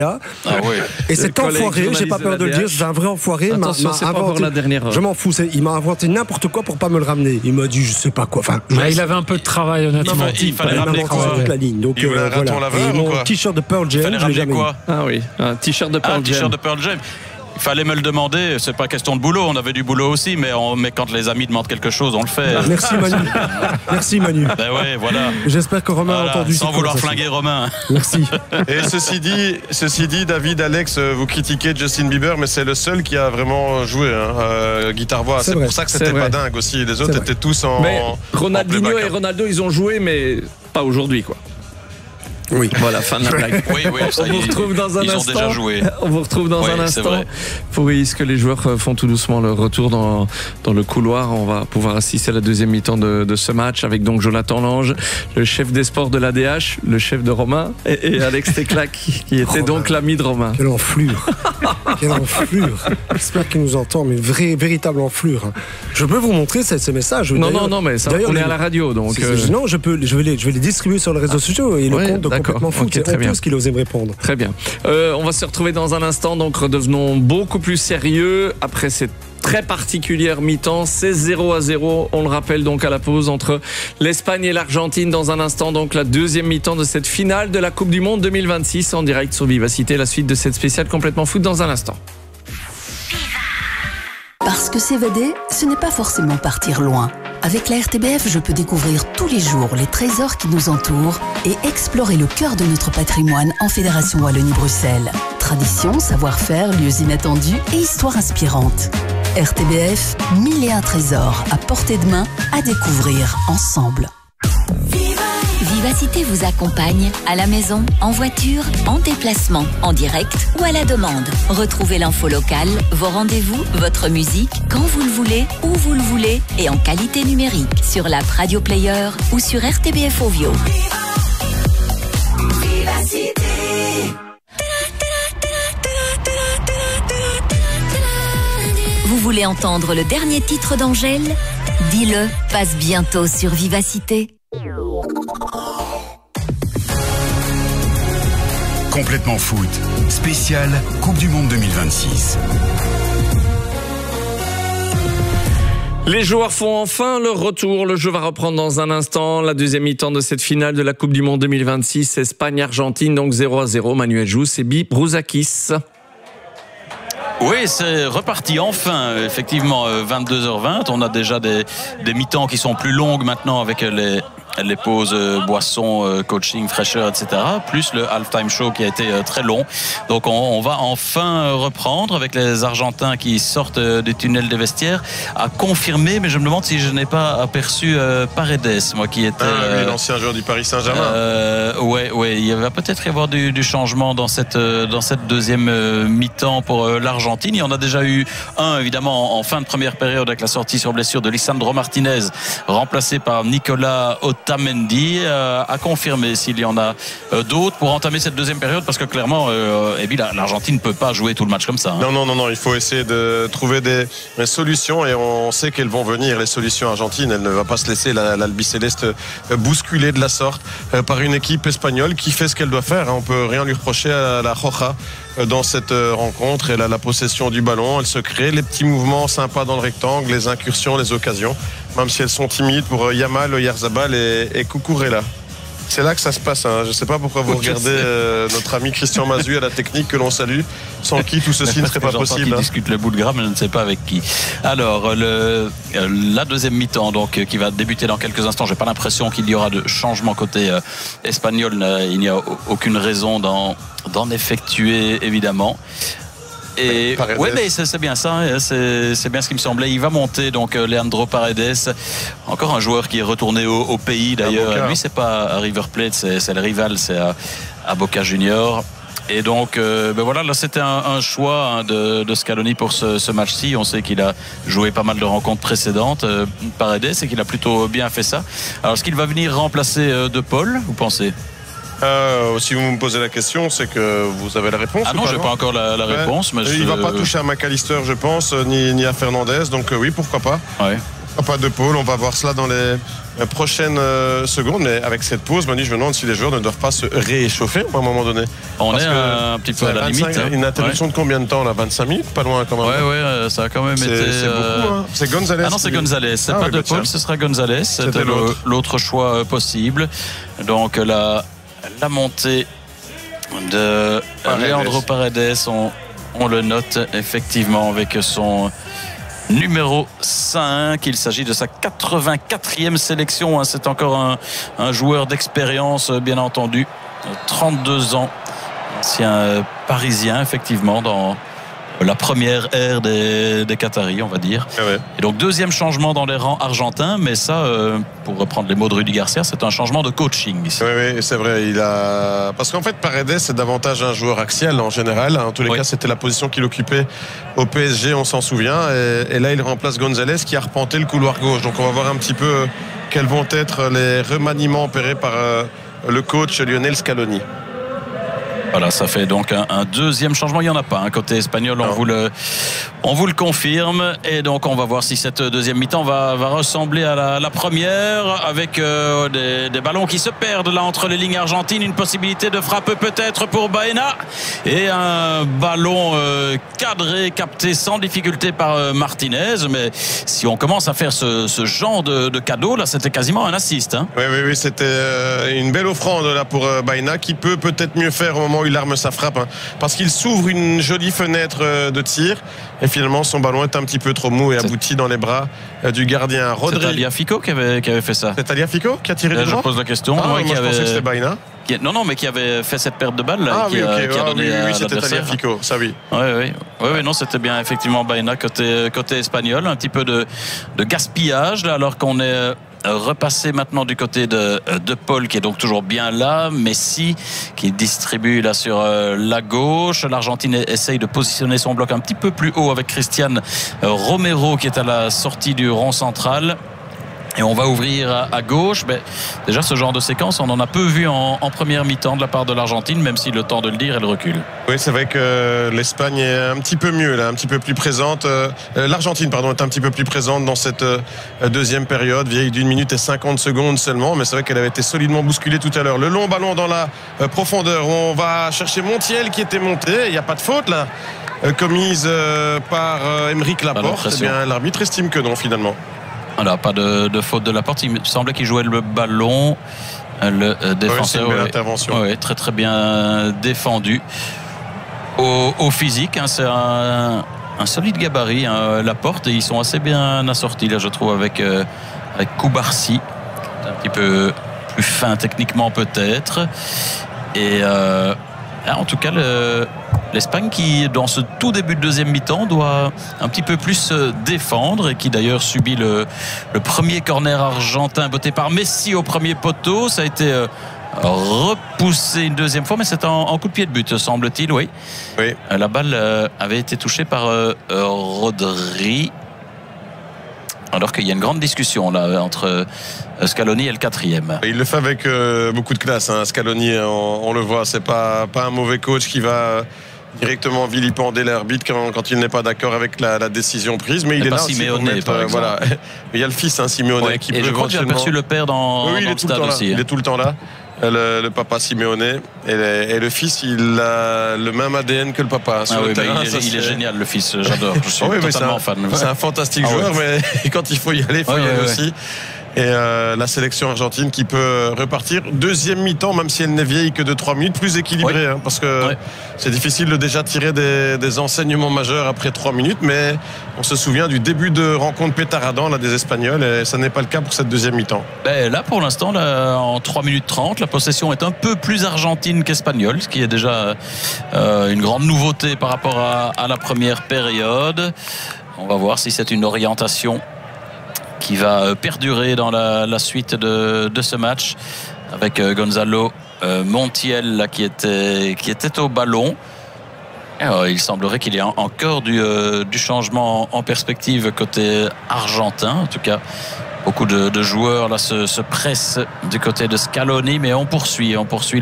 Ah oui. Et cet enfoiré, j'ai pas peur de le dire, c'est un vrai enfoiré. Attention, c'est pas encore la dernière heure. Je m'en fous, il m'a inventé n'importe quoi pour pas me le ramener. Il m'a dit, je sais pas quoi. Enfin, il avait un peu de travail, honnêtement. Il fallait ramener quoi toute la ligne. Donc, il voulait un raton laveur ou quoi? Mon t-shirt de Pearl Jam. Il fallait ramener quoi? Ah oui, un t-shirt de Pearl Jam. Un t-shirt de Pearl Jam. Il fallait me le demander, c'est pas question de boulot, on avait du boulot aussi, mais quand les amis demandent quelque chose, on le fait. Merci Manu. Merci Manu. Ben ouais, voilà. J'espère que Romain a entendu. Sans vouloir flinguer Romain. Merci. Et ceci dit, David, Alex, vous critiquez Justin Bieber, mais c'est le seul qui a vraiment joué guitare-voix. C'est pour ça que c'était pas dingue aussi. Les autres étaient tous en. Mais Ronaldinho et Ronaldo, ils ont joué, mais pas aujourd'hui, quoi. Oui. Voilà, fin de la blague. Oui, ça, on vous retrouve dans un ils instant. ont déjà joué. On vous retrouve dans un instant. Pour que les joueurs font tout doucement leur retour dans le couloir. On va pouvoir assister à la deuxième mi-temps de ce match avec donc Jonathan Lange, le chef des sports de l'ADH, le chef de Romain et Alex Teclac qui était donc l'ami de Romain. Quelle enflure. Quelle enflure. J'espère qu'il nous entend, mais véritable enflure. Je peux vous montrer ces messages. Non, mais ça, on est à la radio. Donc non, je vais les distribuer sur les réseaux sociaux et le compte de complètement fou. C'est honteux ce qu'il osait me répondre. Très bien. On va se retrouver dans un instant, donc redevenons beaucoup plus sérieux après cette très particulière mi-temps. C'est 0-0. On le rappelle donc à la pause entre l'Espagne et l'Argentine. Dans un instant, donc la deuxième mi-temps de cette finale de la Coupe du Monde 2026 en direct sur Vivacité. La suite de cette spéciale complètement foot dans un instant. Parce que s'évader, ce n'est pas forcément partir loin. Avec la RTBF, je peux découvrir tous les jours les trésors qui nous entourent et explorer le cœur de notre patrimoine en Fédération Wallonie-Bruxelles. Tradition, savoir-faire, lieux inattendus et histoires inspirantes. RTBF, 1001 trésors à portée de main à découvrir ensemble. Vivacité vous accompagne à la maison, en voiture, en déplacement, en direct ou à la demande. Retrouvez l'info locale, vos rendez-vous, votre musique, quand vous le voulez, où vous le voulez et en qualité numérique sur l'app Radio Player ou sur RTBF Ovio. Vivacité. Vous voulez entendre le dernier titre d'Angèle? Dis-le, passe bientôt sur Vivacité. Complètement foot, spécial Coupe du Monde 2026. Les joueurs font enfin leur retour. Le jeu va reprendre dans un instant. La deuxième mi-temps de cette finale de la Coupe du Monde 2026. Espagne-Argentine, donc 0-0. Manuel Jousse et Sebi Brouzakis. Oui, c'est reparti enfin, effectivement, 22h20. On a déjà des mi-temps qui sont plus longues maintenant avec les pauses boissons, coaching, fraîcheur, etc. Plus le halftime show qui a été très long. Donc on va enfin reprendre avec les Argentins qui sortent des tunnels des vestiaires. À confirmer, mais je me demande si je n'ai pas aperçu Paredes, moi qui était... l'ancien joueur du Paris Saint-Germain. Ouais, il va peut-être y avoir du changement dans cette deuxième mi-temps pour l'Argentine. Il y en a déjà eu un, évidemment, en fin de première période avec la sortie sur blessure de Lisandro Martinez, remplacé par Nicolas Otamendi. À confirmer s'il y en a d'autres pour entamer cette deuxième période, parce que clairement, l'Argentine ne peut pas jouer tout le match comme ça. Non, il faut essayer de trouver des solutions et on sait qu'elles vont venir, les solutions argentines. Elle ne va pas se laisser l'Albicéleste bousculer de la sorte par une équipe espagnole qui fait ce qu'elle doit faire. On peut rien lui reprocher à la Roja dans cette rencontre. Elle a la possession du ballon, elle se crée les petits mouvements sympas dans le rectangle, les incursions, les occasions, même si elles sont timides pour Yamal, Oyarzabal et Cucurella. C'est là que ça se passe. Je ne sais pas pourquoi vous regardez notre ami Christian Mazu à la technique, que l'on salue, sans qui tout ceci ne serait pas possible. Il discute le bout de gras, mais je ne sais pas avec qui. Alors, la deuxième mi-temps, donc, qui va débuter dans quelques instants. Je n'ai pas l'impression qu'il y aura de changement côté espagnol. Il n'y a aucune raison d'en effectuer, évidemment. Et mais c'est bien ça, c'est bien ce qui me semblait. Il va monter donc Leandro Paredes, encore un joueur qui est retourné au pays d'ailleurs. Lui, c'est pas à River Plate, c'est le rival, c'est à Boca Juniors. Et donc voilà, là c'était un choix de Scaloni pour ce match-ci. On sait qu'il a joué pas mal de rencontres précédentes, Paredes, et qu'il a plutôt bien fait ça. Alors, est-ce qu'il va venir remplacer De Paul, vous pensez? Si vous me posez la question, c'est que vous avez la réponse. Ah non, je n'ai pas encore la réponse. Mais il ne va pas toucher à McAllister, je pense, ni à Fernandez. Donc oui, pourquoi pas. Ouais. Pas De Paul, on va voir cela prochaines secondes. Mais avec cette pause, Manu, je me demande si les joueurs ne doivent pas se rééchauffer à un moment donné. On est un petit peu à la limite. Une interruption de combien de temps là? 25 minutes? Pas loin quand même. Ouais, ça a quand même été. C'est beaucoup, hein. C'est Gonzalez. Ah non, c'est Gonzalez. C'est pas De Paul, ce sera Gonzalez. C'était l'autre choix possible. Donc la montée de Leandro Paredes, on le note effectivement avec son numéro 5. Il s'agit de sa 84e sélection. C'est encore un joueur d'expérience, bien entendu. 32 ans, ancien parisien, effectivement, dans la première ère des Qataris, on va dire. Ouais. Et donc, deuxième changement dans les rangs argentins, mais ça, pour reprendre les mots de Rudy Garcia, c'est un changement de coaching ici. Oui, c'est vrai. Parce qu'en fait, Paredes, c'est davantage un joueur axial en général. En tous les cas, c'était la position qu'il occupait au PSG, on s'en souvient. Et là, il remplace Gonzalez qui a arpenté le couloir gauche. Donc, on va voir un petit peu quels vont être les remaniements opérés par le coach Lionel Scaloni. Voilà, ça fait donc un deuxième changement. Il n'y en a pas. Côté espagnol, on vous le confirme. Et donc, on va voir si cette deuxième mi-temps va ressembler à la première, avec des ballons qui se perdent là entre les lignes argentines. Une possibilité de frappe peut-être pour Baena. Et un ballon cadré, capté sans difficulté par Martinez. Mais si on commence à faire ce genre de cadeau, là, c'était quasiment un assist. Oui, c'était une belle offrande là pour Baena, qui peut peut-être mieux faire au moment où il arme sa frappe, parce qu'il s'ouvre une jolie fenêtre de tir et finalement son ballon est un petit peu trop mou et aboutit dans les bras du gardien. C'est Tagliafico qui avait fait ça. C'est Tagliafico qui a tiré du droit. Je pose la question. Moi je pensais que c'était Baena. Non, mais qui avait fait cette perte de balle là, qui a donné à c'était l'adversaire. Tagliafico, ça oui. Oui, non, c'était bien effectivement Baena côté espagnol. Un petit peu de gaspillage là, alors qu'on est repassé maintenant du côté de Paul, qui est donc toujours bien là. Messi qui distribue là sur la gauche. L'Argentine essaye de positionner son bloc un petit peu plus haut avec Cristian Romero qui est à la sortie du rond central. Et on va ouvrir à gauche. Mais déjà, ce genre de séquence, on en a peu vu en première mi-temps de la part de l'Argentine, même si le temps de le dire, elle recule. Oui, c'est vrai que l'Espagne est un petit peu mieux, là, un petit peu plus présente. L'Argentine, est un petit peu plus présente dans cette deuxième période, vieille d'1 minute et 50 secondes seulement. Mais c'est vrai qu'elle avait été solidement bousculée tout à l'heure. Le long ballon dans la profondeur. On va chercher Montiel qui était monté. Il n'y a pas de faute, là, commise par Aymeric Laporte. Eh bien, l'arbitre estime que non, finalement. Alors, pas de faute de Laporte. Il me semblait qu'il jouait le ballon. Le défenseur. C'est une belle intervention. Oui, très très bien défendu. Au physique, c'est un solide gabarit, Laporte, et ils sont assez bien assortis là, je trouve, avec Koubarsi, un petit peu plus fin techniquement peut-être. Et en tout cas, l'Espagne qui, dans ce tout début de deuxième mi-temps, doit un petit peu plus se défendre, et qui d'ailleurs subit le premier corner argentin botté par Messi au premier poteau. Ça a été repoussé une deuxième fois, mais c'est en coup de pied de but, semble-t-il. Oui. La balle avait été touchée par Rodri, alors qu'il y a une grande discussion là entre Scaloni et le quatrième. Il le fait avec beaucoup de classe, Scaloni, on le voit. C'est pas un mauvais coach qui va directement vilipender l'arbitre quand il n'est pas d'accord avec la décision prise, mais il est là aussi pour mettre, voilà. Il y a le fils, Simeone, qui et peut. Je crois que j'ai aperçu le père dans le stade aussi. Il est tout le temps là. Le papa Simeone et le fils, il a le même ADN que le papa. Il est génial, le fils, j'adore. Je suis totalement fan. C'est un fantastique joueur, mais quand il faut y aller, il faut y aller aussi. Et la sélection argentine qui peut repartir deuxième mi-temps, même si elle n'est vieille que de 3 minutes, plus équilibrée, parce que c'est difficile de déjà tirer des enseignements majeurs après 3 minutes, mais on se souvient du début de rencontre pétaradant là, des Espagnols, et ça n'est pas le cas pour cette deuxième mi-temps. Là pour l'instant, en 3 minutes 30, la possession est un peu plus argentine qu'espagnole, ce qui est déjà une grande nouveauté par rapport à la première période. On va voir si c'est une orientation qui va perdurer dans la suite de ce match, avec Gonzalo Montiel là, qui était au ballon. Alors, il semblerait qu'il y ait encore du changement en perspective côté argentin. En tout cas, beaucoup de joueurs là se pressent du côté de Scaloni, mais on poursuit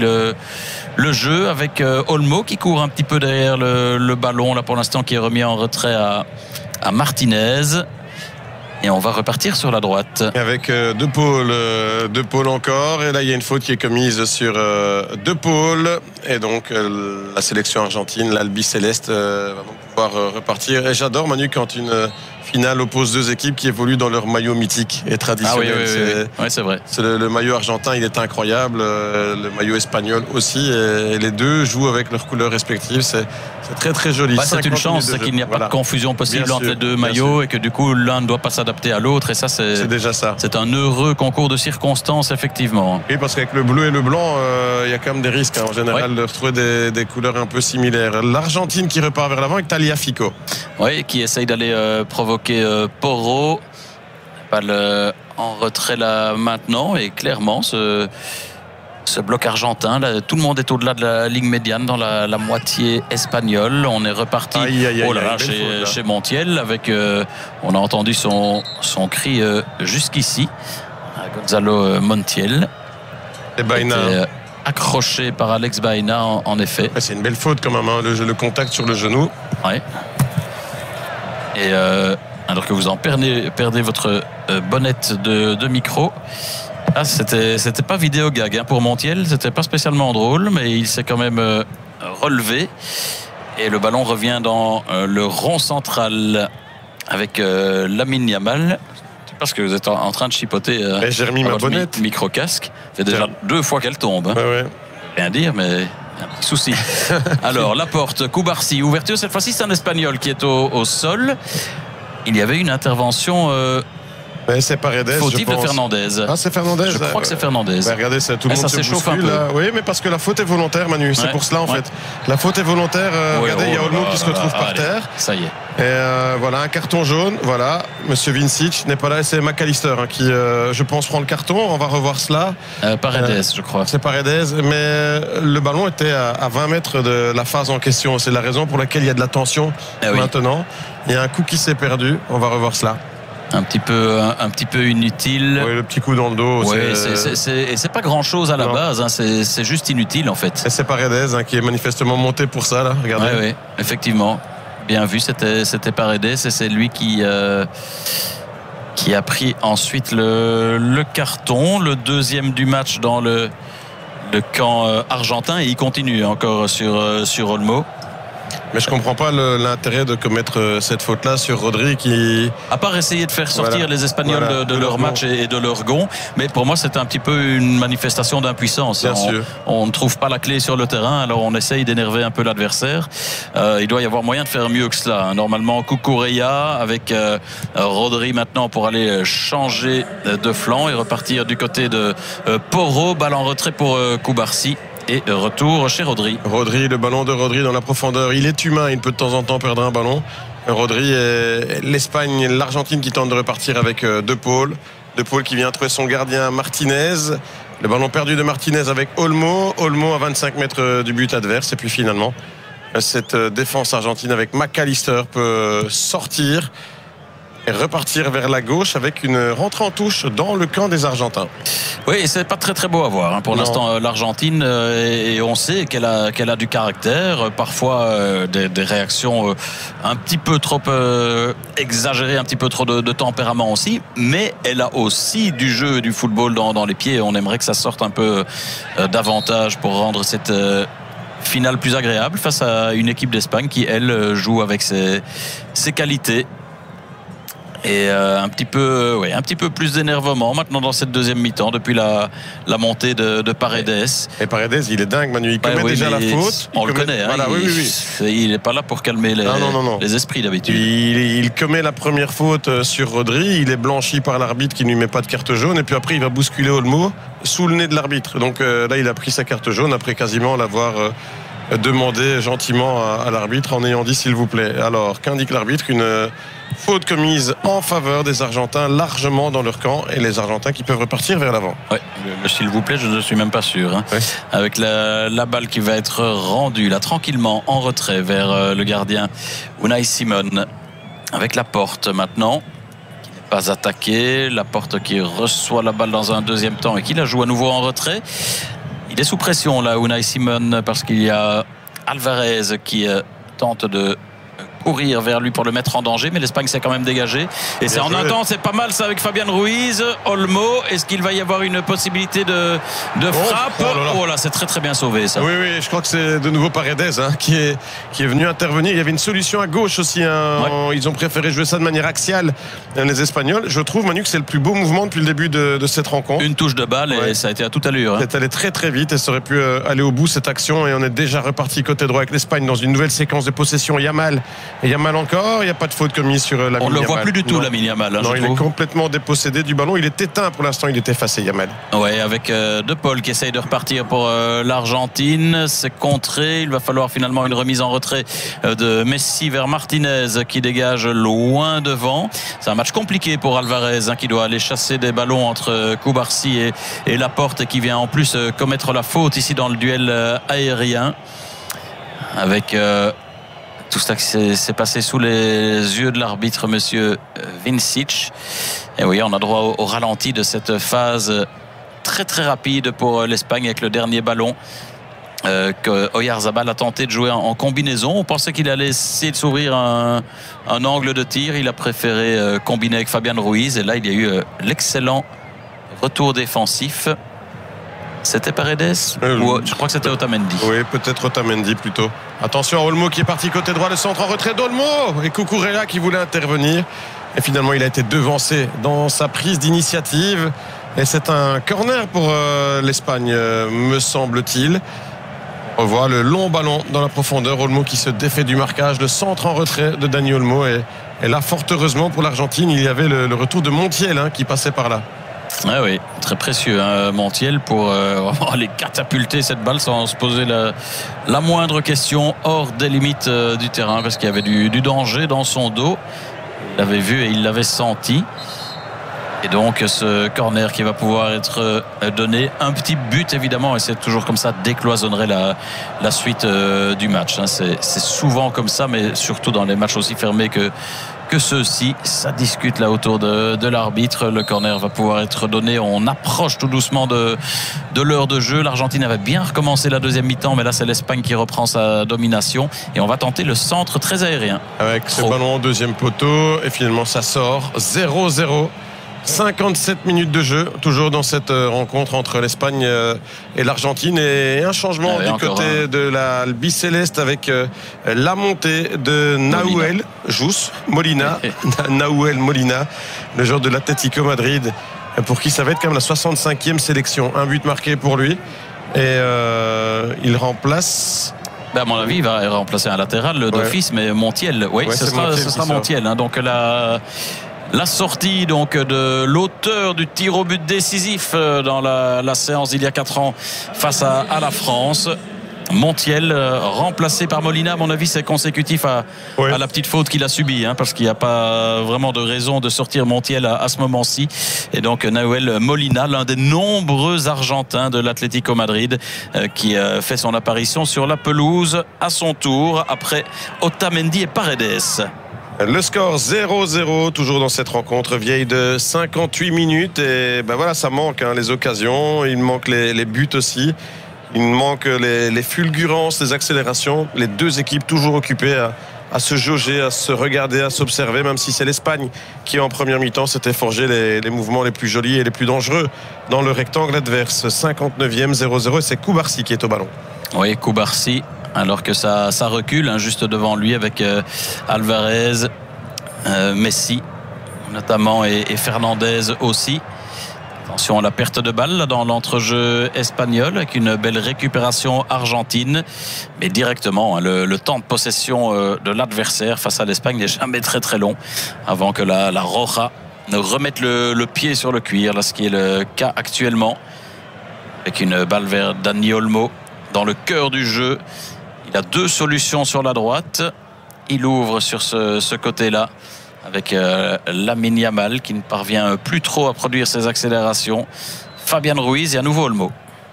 le jeu avec Olmo qui court un petit peu derrière le ballon là pour l'instant, qui est remis en retrait à Martinez. Et on va repartir sur la droite. Avec De Paul encore. Et là, il y a une faute qui est commise sur De Paul. Et donc, la sélection argentine, l'Albi Céleste, va donc pouvoir repartir. Et j'adore, Manu, quand une finale oppose deux équipes qui évoluent dans leur maillot mythique et traditionnel. Oui, c'est vrai. C'est le maillot argentin, il est incroyable. Le maillot espagnol aussi. Et les deux jouent avec leurs couleurs respectives. C'est très, très joli. C'est une chance, c'est qu'il n'y a pas de confusion possible entre les deux maillots et que du coup, l'un ne doit pas s'adapter à l'autre. Et ça, c'est déjà ça. C'est un heureux concours de circonstances, effectivement. Oui, parce qu'avec le bleu et le blanc, il y a quand même des risques, en général, de retrouver des couleurs un peu similaires. L'Argentine qui repart vers l'avant avec Tagliafico. Oui, qui essaye d'aller provoquer Porro. Balle en retrait là maintenant. Et clairement, ce bloc argentin, là, tout le monde est au-delà de la ligne médiane dans la moitié espagnole. On est reparti chez Montiel avec, on a entendu son cri jusqu'ici, Gonzalo Montiel. Et Baena. Accroché par Alex Baena en effet. C'est une belle faute quand même, hein, le contact sur le genou. Ouais. Et alors que vous en perdez votre bonnette de micro. Ah, c'était pas vidéo gag hein, pour Montiel, c'était pas spécialement drôle, mais il s'est quand même relevé et le ballon revient dans le rond central avec Lamine Yamal. Parce que vous êtes en train de chipoter j'ai remis ma bonnette. Micro-casque. C'est déjà 2 fois qu'elle tombe. Hein. Ouais. Rien dire, mais un petit souci. Alors, Laporte, Cubarsí, ouverture. Cette fois-ci, c'est un Espagnol qui est au sol. Il y avait une intervention c'est Paredes, fautive de Fernandez. Ah, c'est Fernandez. Je crois que c'est Fernandez. Regardez, tout le monde se s'échauffe bouscule, un peu. Là. Oui, mais parce que la faute est volontaire, Manu. C'est pour cela, en fait. La faute est volontaire. Regardez, il y a Olmo qui se retrouve par terre. Ça y est. Et voilà, un carton jaune. Voilà, Monsieur Vincic n'est pas là. C'est McAllister qui, je pense, prend le carton. On va revoir cela. Paredes, je crois. C'est Paredes, mais le ballon était à 20 mètres de la phase en question. C'est la raison pour laquelle il y a de la tension maintenant. Il y a un coup qui s'est perdu. On va revoir cela. Un petit peu inutile. Oui, le petit coup dans le dos. Oui, c'est pas grand chose à la base. Hein, c'est juste inutile en fait. Et c'est Paredes qui est manifestement monté pour ça là. Regardez. Oui, effectivement. Bien vu, c'était Paredes et c'est lui qui a pris ensuite le carton, le deuxième du match dans le camp argentin et il continue encore sur Olmo. Mais je comprends pas l'intérêt de commettre cette faute-là sur Rodri qui... À part essayer de faire sortir les Espagnols de leur match et de leur gond. Mais pour moi, c'est un petit peu une manifestation d'impuissance. On ne trouve pas la clé sur le terrain, alors on essaye d'énerver un peu l'adversaire. Il doit y avoir moyen de faire mieux que cela. Normalement, Cucurella avec Rodri maintenant pour aller changer de flanc et repartir du côté de Porro. Balle en retrait pour Cubarsí. Et retour chez Rodri. Le ballon de Rodri dans la profondeur. Il est humain, il peut de temps en temps perdre un ballon. Rodri et l'Espagne, l'Argentine qui tente de repartir avec De Paul. De Paul qui vient trouver son gardien Martinez. Le ballon perdu de Martinez avec Olmo. Olmo à 25 mètres du but adverse. Et puis finalement, cette défense argentine avec McAllister peut sortir et repartir vers la gauche avec une rentrée en touche dans le camp des Argentins. Oui, c'est pas très très beau à voir. Pour l'instant, l'Argentine, et on sait qu'elle a du caractère, parfois des réactions un petit peu trop exagérées, un petit peu trop de tempérament aussi, mais elle a aussi du jeu et du football dans les pieds. On aimerait que ça sorte un peu davantage pour rendre cette finale plus agréable face à une équipe d'Espagne qui, elle, joue avec ses qualités. Et un petit peu plus d'énervement maintenant dans cette deuxième mi-temps depuis la montée de Paredes. Et Paredes, il est dingue, Manu. Il commet déjà la faute. On le connaît. Voilà, il n'est pas là pour calmer les esprits d'habitude. Il commet la première faute sur Rodri. Il est blanchi par l'arbitre qui ne lui met pas de carte jaune. Et puis après, il va bousculer Olmo sous le nez de l'arbitre. Donc là, il a pris sa carte jaune après quasiment l'avoir demandé gentiment à l'arbitre en ayant dit s'il vous plaît. Alors, qu'indique l'arbitre? Une faute commise en faveur des Argentins largement dans leur camp et les Argentins qui peuvent repartir vers l'avant. Oui, s'il vous plaît, je ne suis même pas sûr. Hein. Oui. Avec la balle qui va être rendue là tranquillement en retrait vers le gardien Unai Simon. Avec Laporte maintenant, qui n'est pas attaqué. Laporte qui reçoit la balle dans un deuxième temps et qui la joue à nouveau en retrait. Il est sous pression là, Unai Simon, parce qu'il y a Alvarez qui tente de courir vers lui pour le mettre en danger, mais l'Espagne s'est quand même dégagée. Et c'est en un temps, c'est pas mal ça avec Fabian Ruiz. Olmo, est-ce qu'il va y avoir une possibilité de frappe? Oh là, c'est très très bien sauvé ça. Oui, je crois que c'est de nouveau Paredes qui est venu intervenir. Il y avait une solution à gauche aussi. Ils ont préféré jouer ça de manière axiale, les Espagnols. Je trouve, Manu, que c'est le plus beau mouvement depuis le début de cette rencontre. Une touche de balle et ça a été à toute allure. C'est allé très très vite et ça aurait pu aller au bout cette action. Et on est déjà reparti côté droit avec l'Espagne dans une nouvelle séquence de possession. Yamal encore. Il n'y a pas de faute commise sur Lamine Yamal. On ne le voit plus du tout, Lamine Yamal. Non, il est complètement dépossédé du ballon. Il est éteint pour l'instant. Il est effacé, Yamal. Ouais, avec De Paul qui essaye de repartir pour l'Argentine. C'est contré. Il va falloir finalement une remise en retrait de Messi vers Martinez qui dégage loin devant. C'est un match compliqué pour Alvarez qui doit aller chasser des ballons entre Koubarsi et Laporte et qui vient en plus commettre la faute ici dans le duel aérien. Avec tout ça qui s'est passé sous les yeux de l'arbitre, monsieur Vincic. Et oui, on a droit au ralenti de cette phase très très rapide pour l'Espagne avec le dernier ballon que Oyarzabal a tenté de jouer en combinaison. On pensait qu'il allait essayer de s'ouvrir un angle de tir. Il a préféré combiner avec Fabian Ruiz. Et là, il y a eu l'excellent retour défensif. C'était Paredes ou je crois que c'était Otamendi. Oui, peut-être Otamendi plutôt. Attention à Olmo qui est parti côté droit, le centre en retrait d'Olmo et Cucurella qui voulait intervenir. Et finalement, il a été devancé dans sa prise d'initiative. Et c'est un corner pour l'Espagne, me semble-t-il. On voit le long ballon dans la profondeur. Olmo qui se défait du marquage. Le centre en retrait de Dani Olmo. Et là, fort heureusement pour l'Argentine, il y avait le retour de Montiel qui passait par là. Ah oui, très précieux Montiel pour aller catapulter cette balle sans se poser la moindre question hors des limites du terrain parce qu'il y avait du danger dans son dos. Il l'avait vu et il l'avait senti. Et donc ce corner qui va pouvoir être donné, un petit but évidemment, et c'est toujours comme ça, décloisonnerait la suite du match. C'est souvent comme ça, mais surtout dans les matchs aussi fermés que ceux-ci. Ça discute là autour de l'arbitre. Le corner va pouvoir être donné. On approche tout doucement de l'heure de jeu. L'Argentine avait bien recommencé la deuxième mi-temps, mais là c'est l'Espagne qui reprend sa domination et on va tenter le centre très aérien avec ce ballon au deuxième poteau et finalement ça sort 0-0. 57 minutes de jeu, toujours dans cette rencontre entre l'Espagne et l'Argentine, et un changement du côté de l'Albicéleste avec la montée de Nahuel Molina, le joueur de l'Atlético Madrid, pour qui ça va être quand même la 65e sélection. Un but marqué pour lui et il remplace... à mon avis, il va remplacer un latéral d'office, mais Montiel, ce sera Montiel. Donc la sortie donc de l'auteur du tir au but décisif dans la séance d'il y a 4 ans face à la France. Montiel remplacé par Molina. À mon avis, c'est consécutif à la petite faute qu'il a subie, parce qu'il n'y a pas vraiment de raison de sortir Montiel à ce moment-ci. Et donc Nahuel Molina, l'un des nombreux Argentins de l'Atlético Madrid, qui fait son apparition sur la pelouse à son tour après Otamendi et Paredes. Le score 0-0 toujours dans cette rencontre vieille de 58 minutes et voilà, ça manque les occasions, il manque les buts aussi, il manque les fulgurances, les accélérations. Les deux équipes toujours occupées à se jauger, à se regarder, à s'observer, même si c'est l'Espagne qui en première mi-temps s'était forgé les mouvements les plus jolis et les plus dangereux dans le rectangle adverse. 59e 0-0 et c'est Koubarsi qui est au ballon. Oui, Koubarsi, alors que ça recule juste devant lui avec Alvarez, Messi notamment et Fernandez aussi. Attention à la perte de balle dans l'entrejeu espagnol avec une belle récupération argentine, mais directement le temps de possession de l'adversaire face à l'Espagne n'est jamais très très long avant que la Roja ne remette le pied sur le cuir, là, ce qui est le cas actuellement, avec une balle vers Dani Olmo dans le cœur du jeu. Il a 2 solutions sur la droite. Il ouvre sur ce côté-là avec Lamine Yamal qui ne parvient plus trop à produire ses accélérations. Fabian Ruiz et à nouveau Olmo.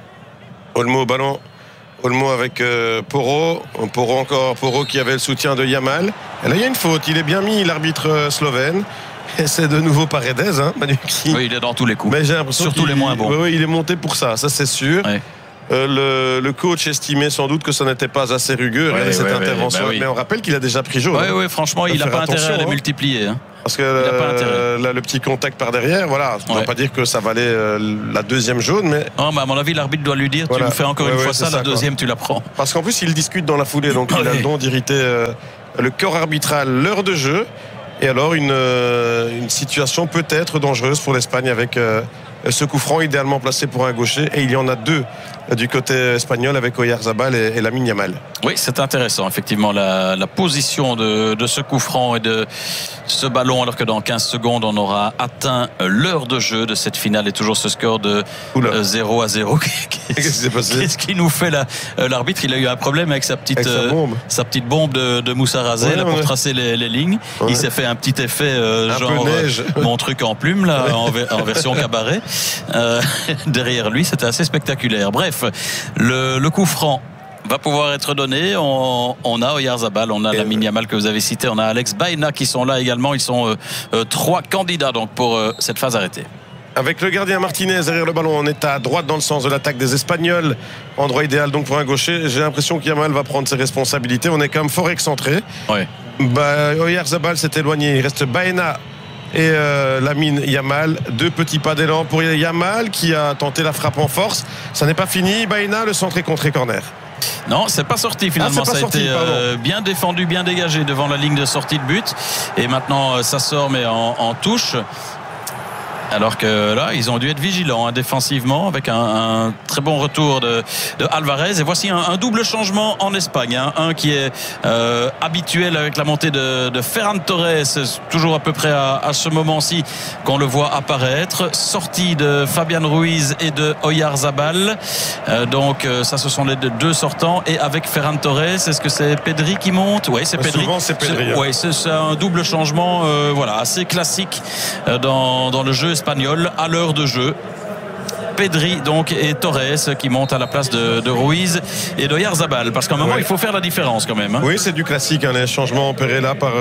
Olmo au ballon. Olmo avec Porro. Porro qui avait le soutien de Yamal. Et là il y a une faute. Il est bien mis, l'arbitre slovène. Et c'est de nouveau Paredes, Manu, qui... Oui, il est dans tous les coups. Mais j'ai l'impression surtout les moins bons. Oui, il est monté pour ça c'est sûr. Oui. le coach estimait sans doute que ça n'était pas assez rugueux. Regardez cette intervention. Mais on rappelle qu'il a déjà pris jaune. Oui, franchement, il n'a pas intérêt à les multiplier. Parce que le petit contact par derrière, voilà, on ne va pas dire que ça valait la deuxième jaune, mais... Non, mais à mon avis, l'arbitre doit lui dire, tu me fais encore une fois ça, la deuxième, tu la prends. Parce qu'en plus, il discute dans la foulée, donc il a le don d'irriter le corps arbitral, l'heure de jeu, et alors une situation peut-être dangereuse pour l'Espagne avec ce coup franc idéalement placé pour un gaucher, et il y en a deux du côté espagnol avec Oyarzabal et Lamine Yamal. Oui, c'est intéressant, effectivement, la position de ce coup franc et de ce ballon, alors que dans 15 secondes, on aura atteint l'heure de jeu de cette finale et toujours ce score de 0-0. Qu'est-ce qui s'est passé ? Qu'est-ce qui nous fait l'arbitre ? Il a eu un problème avec sa petite bombe de Moussa Razé pour tracer les lignes. Ouais. Il s'est fait un petit effet genre mon truc en plume là, en version cabaret. Derrière lui, c'était assez spectaculaire. Bref, le coup franc va pouvoir être donné. On a Oyarzabal, on a Lamine Yamal que vous avez cité, on a Alex Baena qui sont là également. Ils sont 3 candidats donc pour cette phase arrêtée. Avec le gardien Martinez derrière le ballon, on est à droite dans le sens de l'attaque des Espagnols. Endroit idéal donc pour un gaucher. J'ai l'impression qu'Yamal va prendre ses responsabilités. On est quand même fort excentré. Ouais. Oyarzabal s'est éloigné. Il reste Baena et Lamine Yamal. 2 petits pas d'élan pour Yamal qui a tenté la frappe en force. Ça n'est pas fini. Baena, le centre est contré corner. Non, c'est pas sorti finalement. Ça a été bien défendu, bien dégagé devant la ligne de sortie de but. Et maintenant, ça sort mais en touche. Alors que là, ils ont dû être vigilants défensivement avec un très bon retour de Alvarez. Et voici un double changement en Espagne. Un qui est habituel avec la montée de Ferran Torres, toujours à peu près à ce moment-ci qu'on le voit apparaître. Sortie de Fabian Ruiz et de Oyarzabal. Donc ça, ce sont les 2 sortants. Et avec Ferran Torres, est-ce que c'est Pedri qui monte ? Oui, c'est Pedri. Souvent, c'est Pedri. Oui, c'est un double changement assez classique dans le jeu espagnol à l'heure de jeu. Pedri donc et Torres qui montent à la place de Ruiz et d'Oyarzabal, parce qu'à un moment il faut faire la différence quand même. Oui, c'est du classique, les changements opérés là par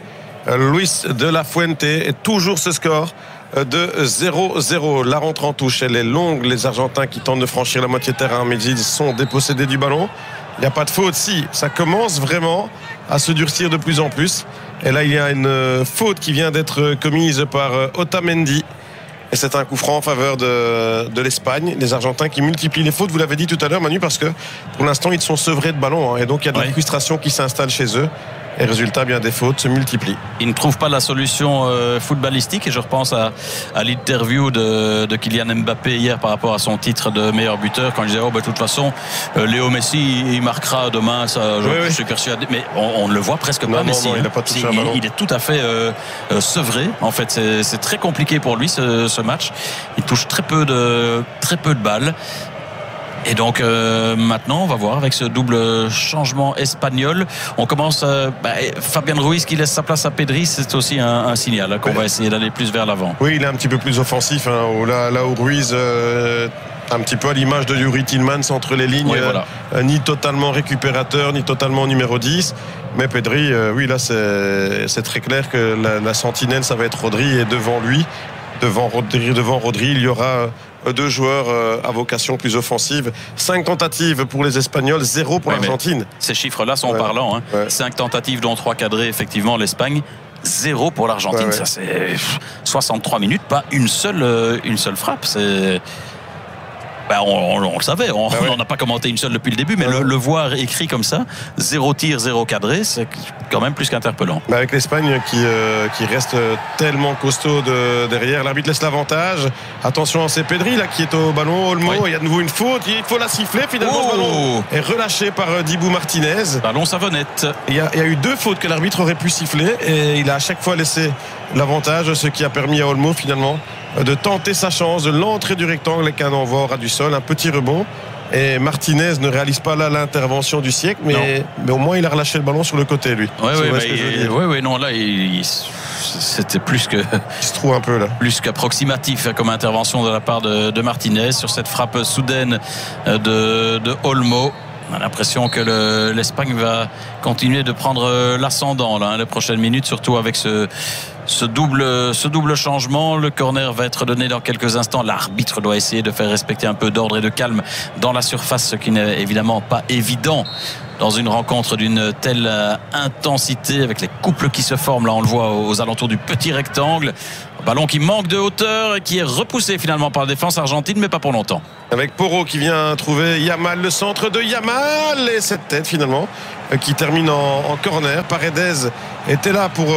Luis de la Fuente, et toujours ce score de 0-0. La rentrée en touche, elle est longue. Les Argentins qui tentent de franchir la moitié de terrain, mais ils sont dépossédés du ballon. Il n'y a pas de faute. Si, ça commence vraiment à se durcir de plus en plus. Et là, il y a une faute qui vient d'être commise par Otamendi. Et c'est un coup franc en faveur de l'Espagne. Les Argentins qui multiplient les fautes, vous l'avez dit tout à l'heure, Manu, parce que pour l'instant, ils sont sevrés de ballon. Et donc, il y a de la frustration qui s'installe chez eux. Et résultat, bien des fautes se multiplient. Ils ne trouvent pas la solution footballistique. Et je repense à l'interview de Kylian Mbappé hier par rapport à son titre de meilleur buteur, quand il disait de toute façon Léo Messi il marquera demain. Ça, je suis persuadé. Mais on ne le voit presque pas. Messi, il n'a pas touché un ballon. Il est tout à fait sevré. En fait, c'est très compliqué pour lui ce match. Il touche très peu de balles. Et donc maintenant on va voir avec ce double changement espagnol, on commence Fabian Ruiz qui laisse sa place à Pedri, c'est aussi un signal qu'on va essayer d'aller plus vers l'avant. Oui, il est un petit peu plus offensif là où Ruiz un petit peu à l'image de Yuri Tillmans entre les lignes, ni totalement récupérateur ni totalement numéro 10, mais Pedri là c'est très clair que la sentinelle ça va être Rodri, et devant Rodri il y aura 2 joueurs à vocation plus offensive. 5 tentatives pour les Espagnols, 0 pour l'Argentine. Ces chiffres-là sont parlants. 5 tentatives dont 3 cadrées, effectivement, l'Espagne. 0 pour l'Argentine. Ça, c'est 63 minutes, pas une seule frappe. C'est... on le savait, on n'en a pas commenté une seule depuis le début, mais le voir écrit comme ça, 0 tir, 0 cadré, c'est quand même plus qu'interpellant. Avec l'Espagne qui reste tellement costaud derrière, l'arbitre laisse l'avantage. Attention, c'est Pedri là qui est au ballon. Olmo, il y a de nouveau une faute, il faut la siffler. Finalement, le ballon est relâché par Dibu Martinez. Ballon savonnette. Il y a eu 2 fautes que l'arbitre aurait pu siffler, et il a à chaque fois laissé l'avantage, ce qui a permis à Olmo finalement de tenter sa chance de l'entrée du rectangle avec un envoi ras du sol, un petit rebond, et Martinez ne réalise pas là l'intervention du siècle, mais au moins il a relâché le ballon sur le côté lui. C'était plus que il se trouve un peu là, plus qu'approximatif comme intervention de la part de Martinez sur cette frappe soudaine de Olmo. On a l'impression que l'Espagne va continuer de prendre l'ascendant là, les prochaines minutes, surtout avec ce double changement. Le corner va être donné dans quelques instants. L'arbitre doit essayer de faire respecter un peu d'ordre et de calme dans la surface, ce qui n'est évidemment pas évident dans une rencontre d'une telle intensité, avec les couples qui se forment. Là, on le voit aux alentours du petit rectangle. Un ballon qui manque de hauteur et qui est repoussé finalement par la défense argentine, mais pas pour longtemps. Avec Porro qui vient trouver Yamal, le centre de Yamal, et cette tête finalement qui termine en corner. Paredes était là pour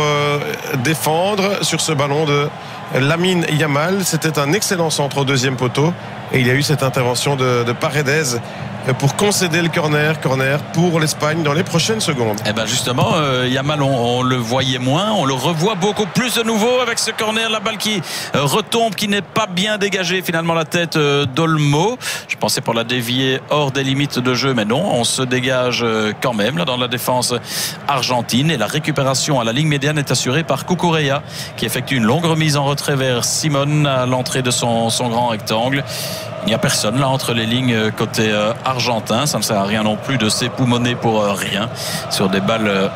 défendre sur ce ballon de Lamine Yamal. C'était un excellent centre au deuxième poteau, et il y a eu cette intervention de Paredes pour concéder le corner pour l'Espagne dans les prochaines secondes. Et ben justement, Yamal, on le voyait moins, on le revoit beaucoup plus de nouveau avec ce corner, la balle qui retombe, qui n'est pas bien dégagée finalement, la tête d'Olmo. Je pensais pour la dévier hors des limites de jeu, mais non, on se dégage quand même là dans la défense argentine, et la récupération à la ligne médiane est assurée par Cucurella, qui effectue une longue remise en retrait vers Simon à l'entrée de son grand rectangle. Il n'y a personne là entre les lignes côté argentin. Ça ne sert à rien non plus de s'époumoner pour rien sur des balles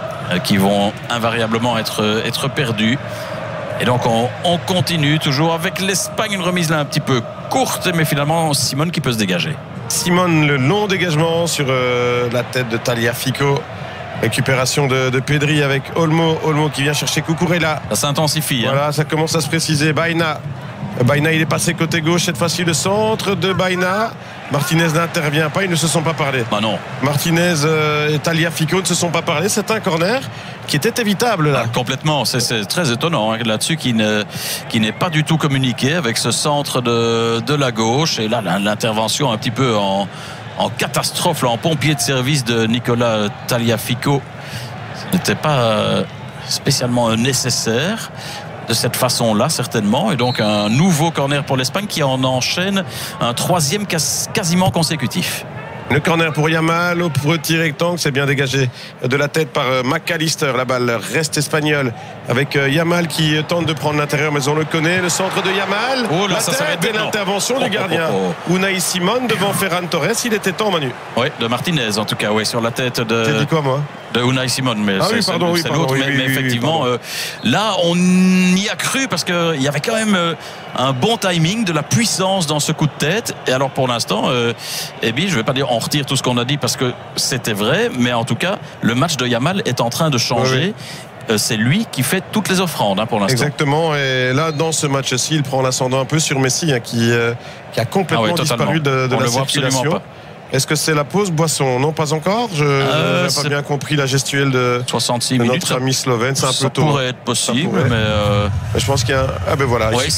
qui vont invariablement être perdues. Et donc on continue toujours avec l'Espagne, une remise là un petit peu courte, mais finalement Simon qui peut se dégager. Simon, le long dégagement sur la tête de Tagliafico. Récupération de Pedri avec Olmo qui vient chercher Cucurella. Ça s'intensifie. Voilà, ça commence à se préciser. Baena, il est passé côté gauche, cette fois-ci le centre de Baena. Martinez n'intervient pas, ils ne se sont pas parlé. Bah non. Martinez et Tagliafico ne se se sont pas parlé. C'est un corner qui était évitable là. Complètement, c'est très étonnant hein, là-dessus qui n'est pas du tout communiqué avec ce centre de la gauche. Et là l'intervention un petit peu en catastrophe, là, en pompier de service de Nicolas Tagliafico. Ce n'était pas spécialement nécessaire de cette façon-là, certainement. Et donc un nouveau corner pour l'Espagne qui en enchaîne un troisième quasiment consécutif. Le corner pour Yamal au petit rectangle, c'est bien dégagé de la tête par McAllister. La balle reste espagnole avec Yamal qui tente de prendre l'intérieur, mais on le connaît. Le centre de Yamal, oh là, la ça va être tête et l'intervention du gardien Unai Simon devant Ferran Torres. Il était temps, Manu. Oui, de Martinez en tout cas, oui, sur la tête de... J'ai dit quoi moi? De Unai Simon, mais c'est l'autre. Mais effectivement, là, on y a cru parce qu'il y avait quand même un bon timing, de la puissance dans ce coup de tête. Et alors pour l'instant, Ebi, je ne vais pas dire on retire tout ce qu'on a dit parce que c'était vrai, mais en tout cas, le match de Yamal est en train de changer. C'est lui qui fait toutes les offrandes pour l'instant. Exactement, et là dans ce match-ci il prend l'ascendant un peu sur Messi qui a complètement disparu de la circulation. Est-ce que c'est la pause boisson? Non, pas encore. Je n'ai pas bien compris la gestuelle de 66 minutes. Notre ami slovène. C'est un peu tôt. Ça pourrait être possible, mais je pense qu'il y a un... Ah ben voilà, oui,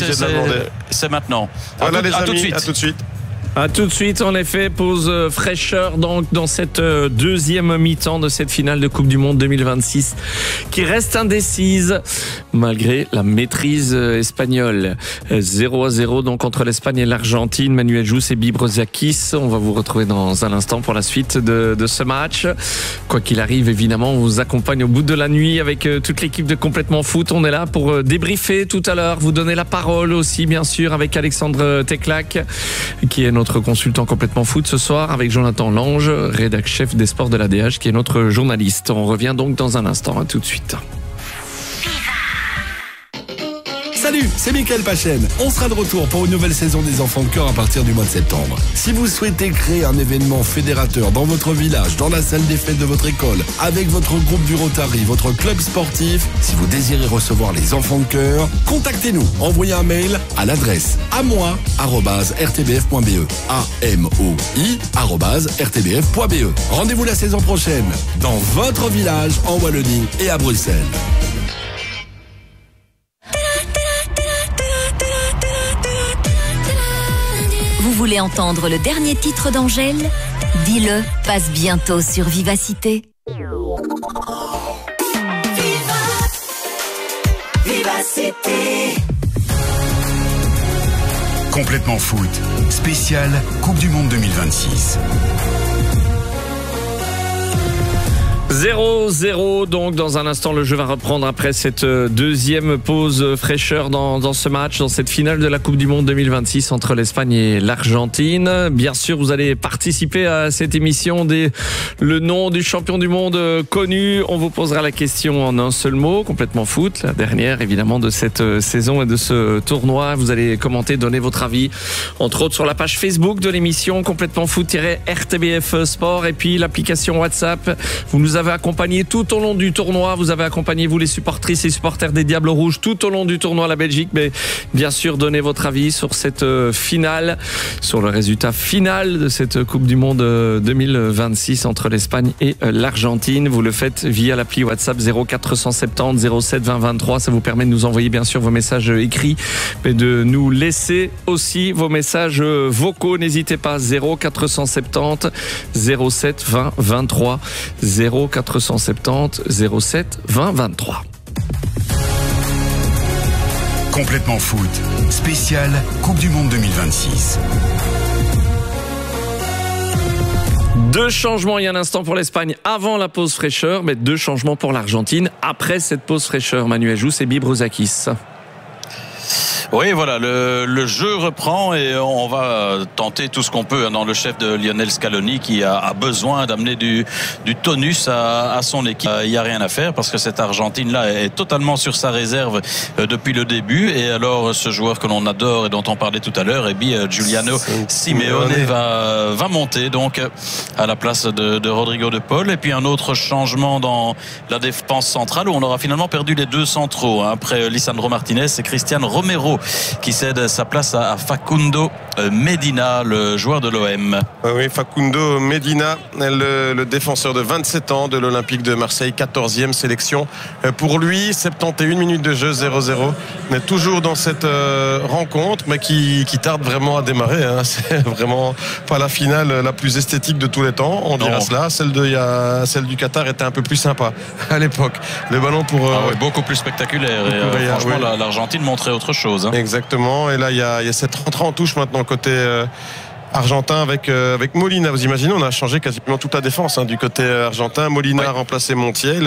c'est maintenant. Voilà les amis, tout de suite. à tout de suite. A tout de suite, en effet, pause fraîcheur donc dans cette deuxième mi-temps de cette finale de Coupe du Monde 2026 qui reste indécise malgré la maîtrise espagnole. 0-0 donc entre l'Espagne et l'Argentine. Manuel Jousse et Bibrozakis. On va vous retrouver dans un instant pour la suite de ce match. Quoi qu'il arrive, évidemment, on vous accompagne au bout de la nuit avec toute l'équipe de Complètement Foot. On est là pour débriefer tout à l'heure, vous donner la parole aussi, bien sûr, avec Alexandre Teclac, qui est notre consultant Complètement Foot ce soir, avec Jonathan Lange, rédac chef des sports de l'ADH, qui est notre journaliste. On revient donc dans un instant. À tout de suite. Salut, c'est Mickaël Pachen. On sera de retour pour une nouvelle saison des Enfants de Cœur à partir du mois de septembre. Si vous souhaitez créer un événement fédérateur dans votre village, dans la salle des fêtes de votre école, avec votre groupe du Rotary, votre club sportif, si vous désirez recevoir les Enfants de Cœur, contactez-nous. Envoyez un mail à l'adresse amoi@rtbf.be. amoi@rtbf.be. Rendez-vous la saison prochaine dans votre village en Wallonie et à Bruxelles. Vous voulez entendre le dernier titre d'Angèle? Dis-le, passe bientôt sur Vivacité. Vivacité. Complètement Foot, spécial Coupe du Monde 2026. 0-0, donc dans un instant le jeu va reprendre après cette deuxième pause fraîcheur dans ce match, dans cette finale de la Coupe du Monde 2026 entre l'Espagne et l'Argentine. Bien sûr, vous allez participer à cette émission le nom du champion du monde connu. On vous posera la question en un seul mot, complètement foot, la dernière évidemment de cette saison et de ce tournoi. Vous allez commenter, donner votre avis, entre autres sur la page Facebook de l'émission complètement foot-RTBF Sport, et puis l'application WhatsApp. Vous nous avez accompagné tout au long du tournoi. Vous avez accompagné, vous les supportrices et supporters des Diables Rouges, tout au long du tournoi à la Belgique. Mais bien sûr, donnez votre avis sur cette finale, sur le résultat final de cette Coupe du Monde 2026 entre l'Espagne et l'Argentine. Vous le faites via l'appli WhatsApp 0470 07 20 23. Ça vous permet de nous envoyer bien sûr vos messages écrits, mais de nous laisser aussi vos messages vocaux. N'hésitez pas, 0470 07 20 23. 0470 07 20 23. Complètement foot, spécial Coupe du Monde 2026. Deux changements il y a un instant pour l'Espagne avant la pause fraîcheur, mais deux changements pour l'Argentine après cette pause fraîcheur. Manuel Jousse et Bibrozakis. Oui, voilà, le jeu reprend et on va tenter tout ce qu'on peut dans le chef de Lionel Scaloni qui a besoin d'amener du tonus à son équipe. Il n'y a rien à faire parce que cette Argentine-là est totalement sur sa réserve depuis le début. Et alors, ce joueur que l'on adore et dont on parlait tout à l'heure, Giuliano Simeone va monter donc à la place de Rodrigo de Paul. Et puis un autre changement dans la défense centrale où on aura finalement perdu les deux centraux. Après Lisandro Martinez et Cristian Romero qui cède sa place à Facundo Medina, le joueur de l'OM. Oui, Facundo Medina, le défenseur de 27 ans de l'Olympique de Marseille, 14e sélection. Pour lui, 71 minutes de jeu, 0-0. On est toujours dans cette rencontre, mais qui tarde vraiment à démarrer. C'est vraiment pas la finale la plus esthétique de tous les temps, on dira cela. Celle du Qatar était un peu plus sympa à l'époque. Le ballon pour... beaucoup plus spectaculaire. Et, franchement, l'Argentine montrait autre chose. Exactement, et là il y a cette rentrée en touche maintenant côté argentin avec Molina. Vous imaginez, on a changé quasiment toute la défense du côté argentin. Molina a remplacé Montiel,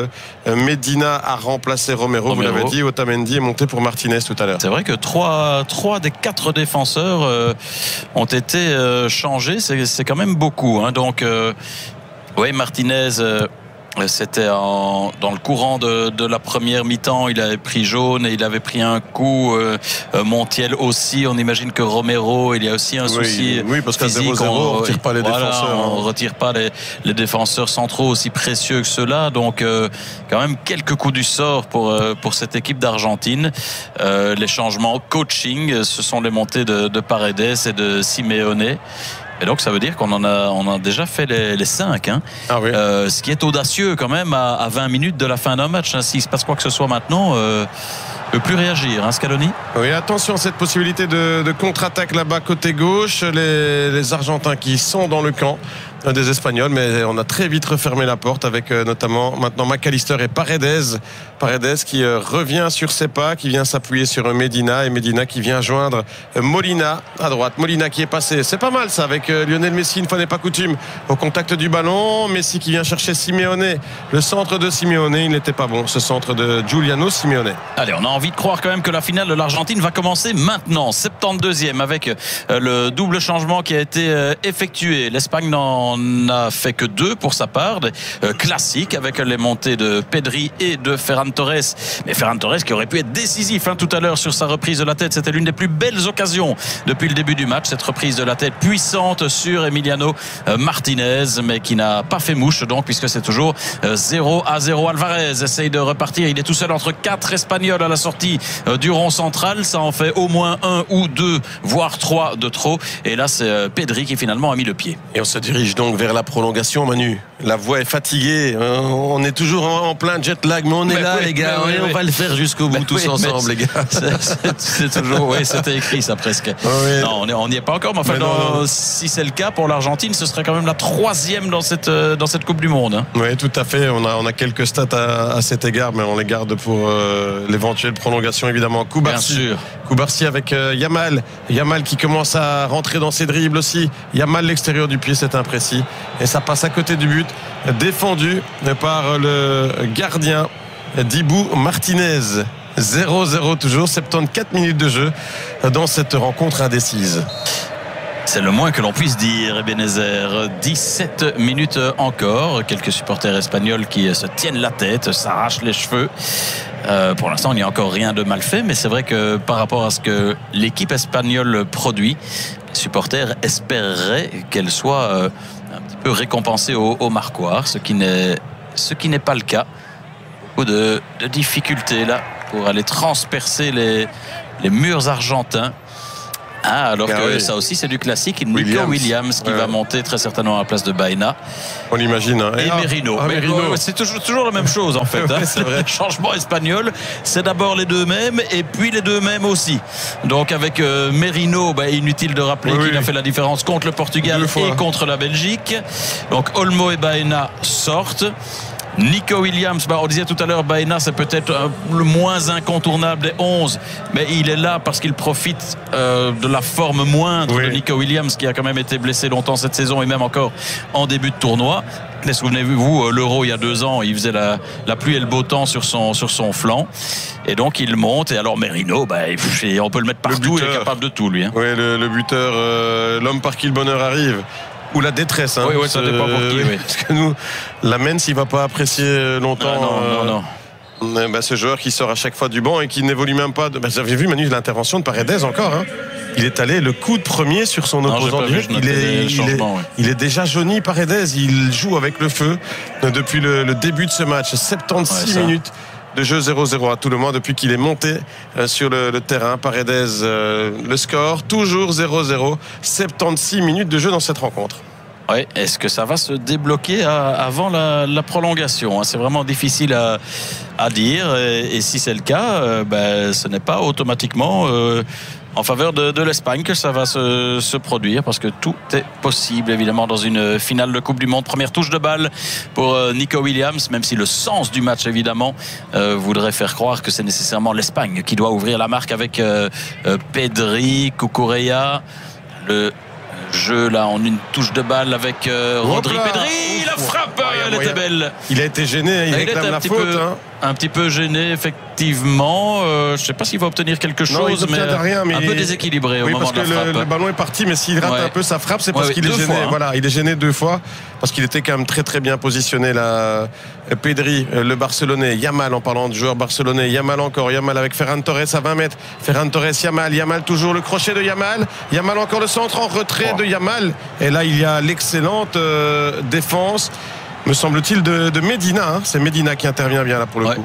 Medina a remplacé Romero. Vous l'avez dit, Otamendi est monté pour Martinez tout à l'heure. C'est vrai que 3 des 4 défenseurs ont été changés, c'est quand même beaucoup. Donc oui, Martinez... C'était dans le courant de la première mi-temps, il avait pris jaune et il avait pris un coup. Montiel aussi. On imagine que Romero, il y a aussi un souci. Oui, parce qu'à 0-0, on ne retire pas les défenseurs. On ne retire pas les défenseurs centraux aussi précieux que ceux-là. Donc, quand même quelques coups du sort pour cette équipe d'Argentine. Les changements coaching, ce sont les montées de Paredes et de Simeone. Et donc ça veut dire qu'on a déjà fait les 5 ce qui est audacieux quand même à 20 minutes de la fin d'un match. S'il se passe quoi que ce soit maintenant, peut plus réagir, Scaloni. Oui, attention à cette possibilité de contre-attaque là-bas côté gauche. Les Argentins qui sont dans le camp des Espagnols, mais on a très vite refermé la porte avec notamment maintenant McAllister et Paredes qui revient sur ses pas, qui vient s'appuyer sur Medina, et Medina qui vient joindre Molina à droite. Molina qui est passé, c'est pas mal ça, avec Lionel Messi, une fois n'est pas coutume, au contact du ballon. Messi qui vient chercher Simeone, le centre de Simeone, il n'était pas bon, ce centre de Giuliano Simeone. Allez, on a envie de croire quand même que la finale de l'Argentine va commencer maintenant, 72e, avec le double changement qui a été effectué. L'Espagne n'en a fait que 2 pour sa part, classique, avec les montées de Pedri et de Ferran Torres. Mais Ferran Torres qui aurait pu être décisif tout à l'heure sur sa reprise de la tête. C'était l'une des plus belles occasions depuis le début du match, cette reprise de la tête puissante sur Emiliano Martinez, mais qui n'a pas fait mouche donc, puisque c'est toujours 0-0. Alvarez essaye de repartir, il est tout seul entre 4 Espagnols à la sortie du rond central. Ça en fait au moins 1 ou 2 voire 3 de trop, et là c'est Pedri qui finalement a mis le pied. Et on se dirige donc vers la prolongation, Manu. La voix est fatiguée, on est toujours en plein jet lag, mais on est là, les gars, on va le faire jusqu'au bout tous ensemble, les gars. C'est toujours, c'était écrit ça presque. Non, on n'y est pas encore, mais enfin si c'est le cas pour l'Argentine, ce serait quand même la 3e dans cette Coupe du Monde. Oui, tout à fait, on a quelques stats à cet égard, mais on les garde pour l'éventuelle prolongation évidemment. Koubarsi avec Yamal qui commence à rentrer dans ses dribbles aussi. Yamal l'extérieur du pied, c'est imprécis, et ça passe à côté du but. défendu par le gardien Dibou Martinez. 0-0 toujours, 74 minutes de jeu dans cette rencontre indécise. C'est le moins que l'on puisse dire, Ebenezer. 17 minutes encore. Quelques supporters espagnols qui se tiennent la tête, s'arrachent les cheveux. Pour l'instant, il n'y a encore rien de mal fait, mais c'est vrai que par rapport à ce que l'équipe espagnole produit, les supporters espéreraient qu'elle soit un petit peu récompensée au marquoir, ce qui n'est pas le cas. Beaucoup de difficultés là pour aller transpercer les murs argentins. Alors que ça aussi c'est du classique. Nico Williams qui va monter très certainement à la place de Baena. On l'imagine. Et Merino. C'est toujours la même chose en fait. C'est vrai. Le changement espagnol, c'est d'abord les deux mêmes et puis les deux mêmes aussi. Donc avec Merino, inutile de rappeler qu'il a fait la différence contre le Portugal et contre la Belgique. Donc Olmo et Baena sortent. Nico Williams, on disait tout à l'heure, Baena c'est peut-être le moins incontournable des 11, mais il est là parce qu'il profite de la forme moindre de Nico Williams qui a quand même été blessé longtemps cette saison et même encore en début de tournoi. Mais souvenez-vous, l'Euro il y a 2 ans, il faisait la pluie et le beau temps sur son flanc et donc il monte. Et alors Merino, on peut le mettre partout, il est capable de tout lui. Oui, le buteur, l'homme par qui le bonheur arrive. Ou la détresse. Oui, ça dépend pour qui. Parce que nous, la Men's, il ne va pas apprécier longtemps. Non. Ce joueur qui sort à chaque fois du banc et qui n'évolue même pas. Vous avez vu, Manu, l'intervention de Paredes encore. Il est allé le coup de premier sur son opposant direct. Il est déjà jauni, Paredes. Il joue avec le feu depuis le début de ce match. 76 minutes de jeu 0-0 à tout le moins depuis qu'il est monté sur le terrain. Paredes, le score toujours 0-0, 76 minutes de jeu dans cette rencontre. Oui, est-ce que ça va se débloquer avant la prolongation? C'est vraiment difficile à dire et si c'est le cas, ce n'est pas automatiquement en faveur de l'Espagne que ça va se produire, parce que tout est possible évidemment dans une finale de Coupe du Monde. Première touche de balle pour Nico Williams, même si le sens du match évidemment voudrait faire croire que c'est nécessairement l'Espagne qui doit ouvrir la marque avec Pedri, Cucurella. Le jeu là en une touche de balle avec Rodri. Pedri, la frappe, elle était belle. Il a été gêné, il réclame la faute. Un petit peu gêné effectivement. Je ne sais pas s'il va obtenir quelque chose, mais un peu déséquilibré au moment de la frappe. Le ballon est parti, mais s'il rate un peu sa frappe, c'est parce qu'il est gêné. Voilà, il est gêné 2 fois parce qu'il était quand même très très bien positionné là. Pedri, le Barcelonais, Yamal, en parlant de joueur barcelonais, Yamal avec Ferran Torres à 20 mètres. Ferran Torres, Yamal toujours le crochet de Yamal encore le centre en retrait de Yamal. Et là il y a l'excellente défense, me semble-t-il, de Medina. C'est Medina qui intervient bien là pour le coup.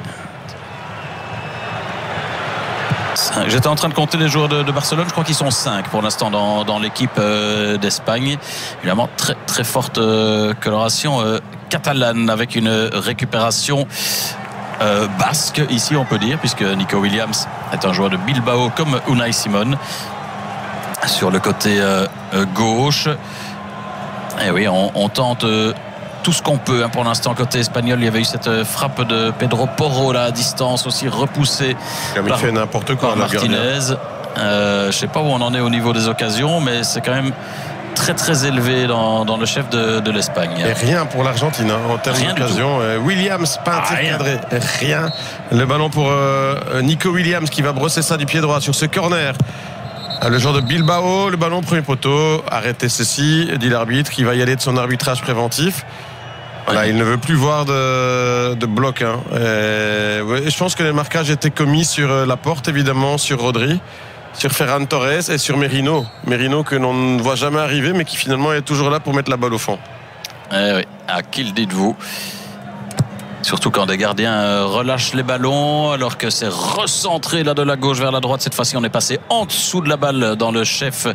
J'étais en train de compter les joueurs de Barcelone. Je crois qu'ils sont 5 pour l'instant dans l'équipe d'Espagne. Évidemment, très très forte coloration catalane avec une récupération basque ici, on peut dire, puisque Nico Williams est un joueur de Bilbao comme Unai Simon sur le côté gauche. Et oui, on tente tout ce qu'on peut pour l'instant côté espagnol. Il y avait eu cette frappe de Pedro Porro là, à distance, aussi repoussée par, il fait n'importe quoi, par Martinez. Je ne sais pas où on en est au niveau des occasions, mais c'est quand même très très élevé dans le chef de l'Espagne. Et rien pour l'Argentine en termes d'occasion. Williams, pas un tir cadré, rien. Le ballon pour Nico Williams qui va brosser ça du pied droit sur ce corner. Le joueur de Bilbao, le ballon premier poteau. Arrêtez ceci, dit l'arbitre, qui va y aller de son arbitrage préventif. Voilà, il ne veut plus voir de bloc. Je pense que les marquages étaient commis sur la porte, évidemment, sur Rodri, sur Ferran Torres et sur Merino. Merino que l'on ne voit jamais arriver, mais qui finalement est toujours là pour mettre la balle au fond. Oui. À qui le dites-vous? Surtout quand des gardiens relâchent les ballons, alors que c'est recentré là de la gauche vers la droite. Cette fois-ci, on est passé en dessous de la balle dans le chef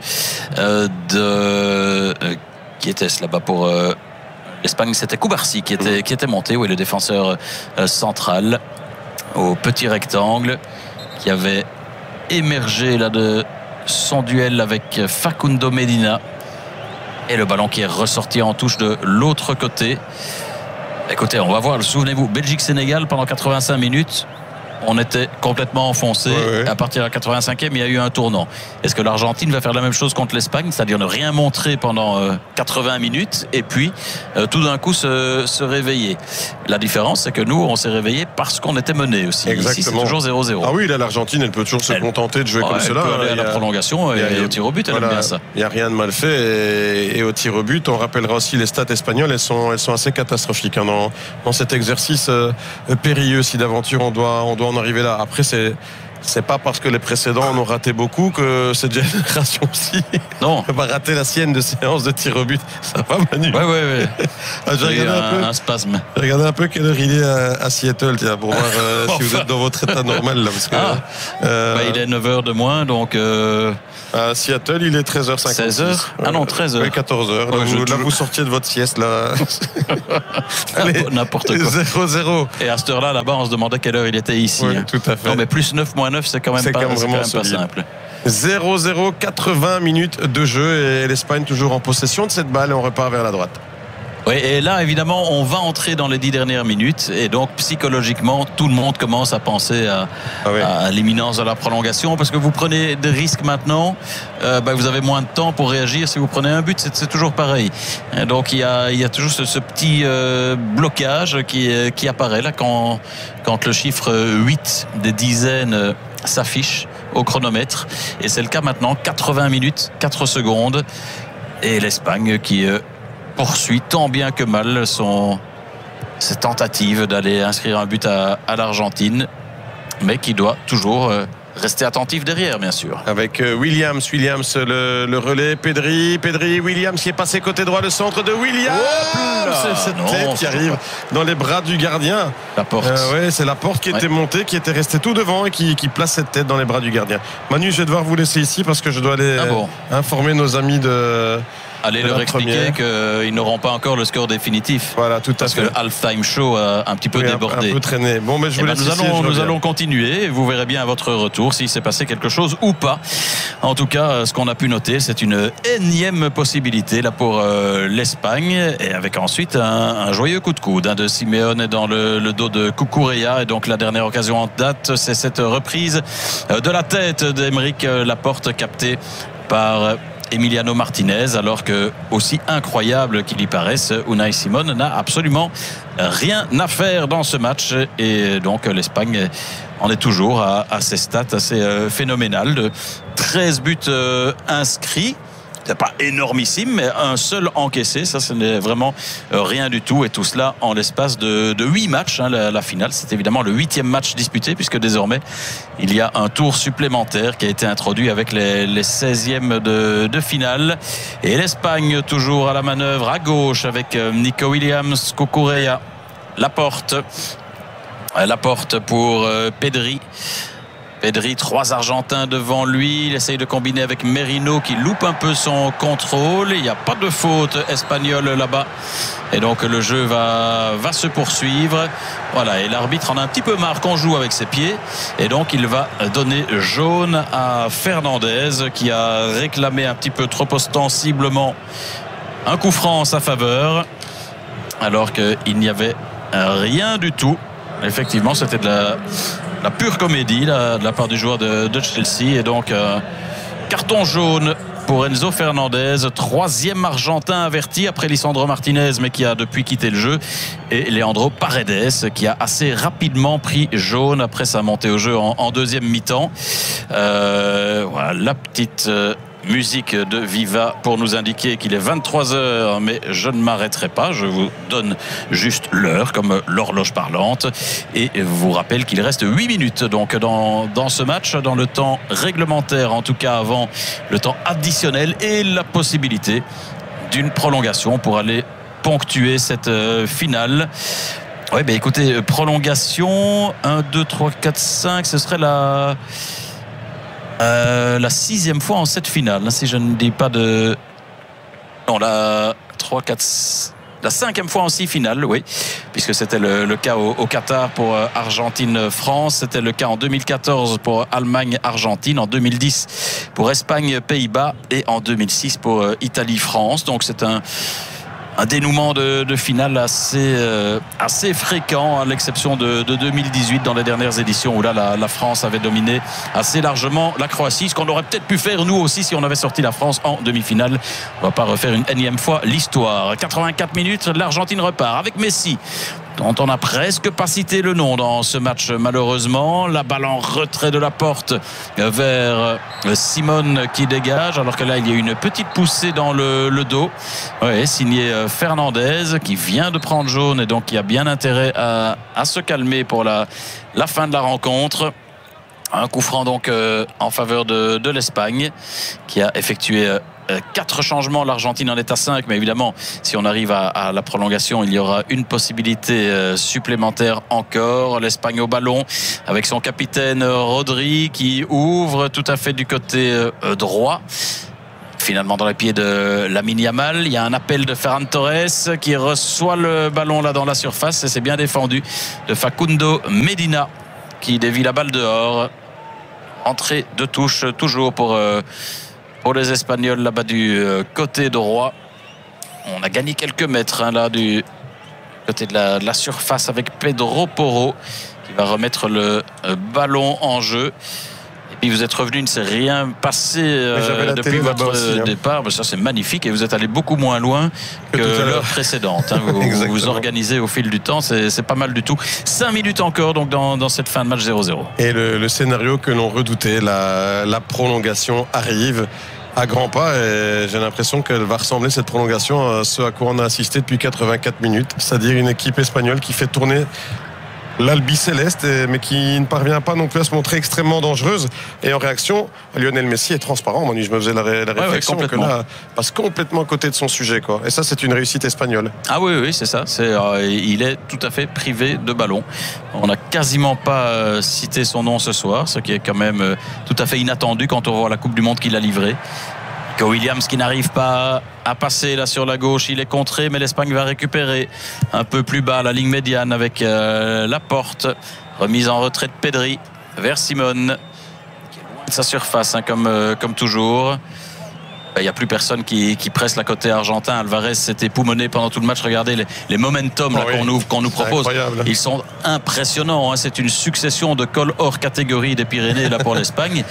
qui était-ce là-bas pour l'Espagne? C'était Cubarsi qui était monté, le défenseur central au petit rectangle, qui avait émergé là de son duel avec Facundo Medina. Et le ballon qui est ressorti en touche de l'autre côté. Écoutez, on va voir, souvenez-vous, Belgique-Sénégal pendant 85 minutes. on était complètement enfoncé. À partir de la 85e, il y a eu un tournant. Est-ce que l'Argentine va faire la même chose contre l'Espagne, c'est-à-dire ne rien montrer pendant 80 minutes et puis tout d'un coup se réveiller? La différence, c'est que nous, on s'est réveillé parce qu'on était mené aussi. Exactement. Ici, c'est toujours 0-0. Ah oui, là, l'Argentine, elle peut toujours se contenter de jouer comme cela. Elle peut aller à la prolongation et au tir au but, elle aime bien ça. Il n'y a rien de mal fait. Et au tir au but, on rappellera aussi les stats espagnoles, elles sont assez catastrophiques dans cet exercice périlleux. Si d'aventure on doit en arriver là. Après, c'est pas parce que les précédents en ont raté beaucoup que cette génération-ci va rater la sienne de séance de tir au but. Ça va, Manu? Ouais. J'ai regardé un spasme. Regardez un peu quelle heure il est à Seattle, tiens, pour voir si vous êtes dans votre état normal là, parce que, il est 9h de moins, donc à Seattle, il est 13h56. 16h? Ah non, 13h. Oui, 14h. Là, vous sortiez de votre sieste là. Allez, n'importe quoi. 0-0. Et à cette heure-là, là-bas, on se demandait quelle heure il était ici. Oui, tout à fait. Non, mais plus 9 moins 9, c'est quand même pas simple. 0-0, 80 minutes de jeu et l'Espagne toujours en possession de cette balle et on repart vers la droite. Oui, et là, évidemment, on va entrer dans les 10 dernières minutes et donc, psychologiquement, tout le monde commence à penser à l'imminence de la prolongation parce que vous prenez des risques maintenant, vous avez moins de temps pour réagir. Si vous prenez un but, c'est toujours pareil. Et donc, il y a toujours ce petit blocage qui apparaît là quand le chiffre 8 des dizaines s'affiche au chronomètre. Et c'est le cas maintenant, 80 minutes, 4 secondes. Et l'Espagne qui poursuit tant bien que mal ses tentatives d'aller inscrire un but à l'Argentine, mais qui doit toujours rester attentif derrière, bien sûr. Avec Williams, le relais, Pedri, Williams qui est passé côté droit, le centre de Williams. C'est cette tête qui arrive dans les bras du gardien. La porte. C'est la porte qui était montée, qui était restée tout devant et qui place cette tête dans les bras du gardien. Manu, je vais devoir vous laisser ici parce que je dois aller informer nos amis Allez leur expliquer qu'ils n'auront pas encore le score définitif. Voilà, tout à fait. Parce que le halftime show a un petit peu débordé. Un peu traîné. Bon, mais je vous laisse ici, nous allons continuer. Vous verrez bien à votre retour s'il s'est passé quelque chose ou pas. En tout cas, ce qu'on a pu noter, c'est une énième possibilité là pour l'Espagne. Et avec ensuite un joyeux coup de coude de Simeone dans le dos de Cucurella. Et donc la dernière occasion en date, c'est cette reprise de la tête d'Aymeric Laporte captée par Emiliano Martinez, alors que, aussi incroyable qu'il y paraisse, Unai Simon n'a absolument rien à faire dans ce match et donc l'Espagne en est toujours à ces stats assez phénoménales de 13 buts inscrits. C'est pas énormissime, mais un seul encaissé, ça ce n'est vraiment rien du tout, et tout cela en l'espace de 8 matchs. La finale, c'est évidemment le 8e match disputé, puisque désormais il y a un tour supplémentaire qui a été introduit avec les 16e de finale. Et l'Espagne toujours à la manœuvre à gauche avec Nico Williams, Cucurella, Laporte pour Pedri, 3 Argentins devant lui. Il essaye de combiner avec Merino qui loupe un peu son contrôle. Il n'y a pas de faute espagnole là-bas. Et donc le jeu va se poursuivre. Voilà, et l'arbitre en a un petit peu marre qu'on joue avec ses pieds. Et donc il va donner jaune à Fernandez qui a réclamé un petit peu trop ostensiblement un coup franc en sa faveur. Alors qu'il n'y avait rien du tout. Effectivement, c'était de la pure comédie de la part du joueur de Chelsea. Et donc carton jaune pour Enzo Fernandez, 3e Argentin averti après Lisandro Martinez, mais qui a depuis quitté le jeu, et Leandro Paredes qui a assez rapidement pris jaune après sa montée au jeu en deuxième mi-temps. Voilà la petite musique de Viva pour nous indiquer qu'il est 23h, mais je ne m'arrêterai pas, je vous donne juste l'heure comme l'horloge parlante et vous rappelle qu'il reste 8 minutes donc dans ce match, dans le temps réglementaire, en tout cas avant le temps additionnel et la possibilité d'une prolongation pour aller ponctuer cette finale. Oui, ben écoutez, prolongation 1, 2, 3, 4, 5, ce serait la 6e fois en cette finale, si je ne dis pas de... Non, la 5e fois en 6 finales, oui, puisque c'était le cas au Qatar pour Argentine-France, c'était le cas en 2014 pour Allemagne-Argentine, en 2010 pour Espagne-Pays-Bas et en 2006 pour Italie-France. Donc c'est un un dénouement de finale assez fréquent, à l'exception de 2018 dans les dernières éditions où là la France avait dominé assez largement la Croatie, ce qu'on aurait peut-être pu faire nous aussi si on avait sorti la France en demi-finale. On va pas refaire une énième fois l'histoire. 84 minutes, l'Argentine repart avec Messi, dont on n'a presque pas cité le nom dans ce match malheureusement. La balle en retrait de la porte vers Simone qui dégage, alors que là il y a une petite poussée dans le dos. Ouais, signé Fernandez qui vient de prendre jaune et donc qui a bien intérêt à se calmer pour la fin de la rencontre. Un coup franc donc en faveur de l'Espagne qui a effectué 4 changements. L'Argentine en est à 5, mais évidemment si on arrive à la prolongation il y aura une possibilité supplémentaire encore. L'Espagne au ballon avec son capitaine Rodri qui ouvre tout à fait du côté droit. Finalement dans les pieds de Lamine Yamal, il y a un appel de Ferran Torres qui reçoit le ballon là dans la surface et c'est bien défendu de Facundo Medina qui dévie la balle dehors. Entrée de touche toujours pour les Espagnols là-bas du côté droit. On a gagné quelques mètres là du côté de la surface avec Pedro Porro qui va remettre le ballon en jeu. Et puis vous êtes revenu, il ne s'est rien passé depuis votre départ. Ça c'est magnifique et vous êtes allé beaucoup moins loin que l'heure précédente. Vous vous organisez au fil du temps, c'est pas mal du tout. 5 minutes encore donc dans cette fin de match 0-0. Et le scénario que l'on redoutait, la prolongation arrive à grands pas et j'ai l'impression qu'elle va ressembler cette prolongation à ce à quoi on a assisté depuis 84 minutes, c'est-à-dire une équipe espagnole qui fait tourner l'Albi-Céleste, mais qui ne parvient pas non plus à se montrer extrêmement dangereuse. Et en réaction, Lionel Messi est transparent. Manu, je me faisais la réflexion que là, passe complètement à côté de son sujet, quoi. Et ça, c'est une réussite espagnole. Ah oui, c'est ça. Il est tout à fait privé de ballon. On n'a quasiment pas cité son nom ce soir, ce qui est quand même tout à fait inattendu quand on voit la Coupe du Monde qu'il a livrée. Williams qui n'arrive pas à passer là sur la gauche, il est contré mais l'Espagne va récupérer un peu plus bas la ligne médiane avec Laporte, remise en retrait de Pedri vers Simone qui est loin de sa surface comme toujours. Il n'y a plus personne qui presse la côté argentin. Alvarez s'est époumoné pendant tout le match. Regardez les momentum qu'on nous propose. Ils sont impressionnants. C'est une succession de cols hors catégorie des Pyrénées là pour l'Espagne.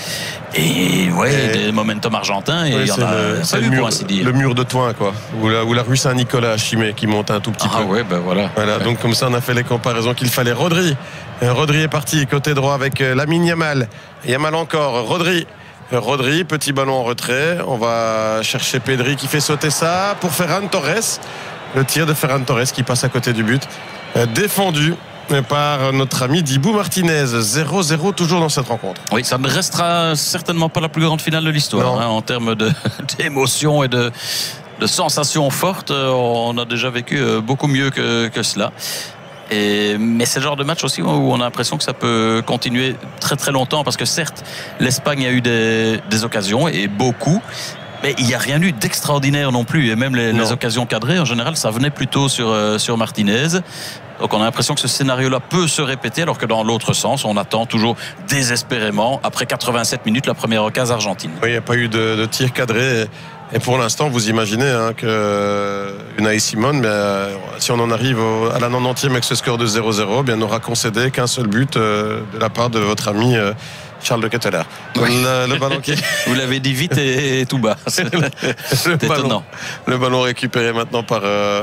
Et des momentum argentins. Et il y en a pas eu pour ainsi dire. Le mur de Toin, quoi. Ou la rue Saint-Nicolas à Chimay qui monte un tout petit peu. Voilà. Donc comme ça, on a fait les comparaisons qu'il fallait. Rodri est parti côté droit avec Lamine Yamal. Yamal encore. Rodri, petit ballon en retrait. On va chercher Pedri qui fait sauter ça pour Ferran Torres. Le tir de Ferran Torres qui passe à côté du but. Défendu par notre ami Dibou Martinez. 0-0 toujours dans cette rencontre. Oui, ça ne restera certainement pas la plus grande finale de l'histoire en termes d'émotion et de sensations fortes. On a déjà vécu beaucoup mieux que cela. Mais c'est le genre de match aussi où on a l'impression que ça peut continuer très très longtemps parce que certes l'Espagne a eu des occasions et beaucoup, mais il n'y a rien eu d'extraordinaire non plus et même les occasions cadrées en général ça venait plutôt sur Martinez. Donc on a l'impression que ce scénario-là peut se répéter alors que dans l'autre sens on attend toujours désespérément après 87 minutes la première occasion argentine. Oui, il n'y a pas eu de tir cadré. Et pour l'instant, vous imaginez que Unai Simon, si on en arrive à la 90e avec ce score de 0-0, bien, n'aura concédé qu'un seul but de la part de votre ami Charles de Ketteler. Le ballon qui... Vous l'avez dit vite et tout bas. C'est étonnant. Le ballon récupéré maintenant par...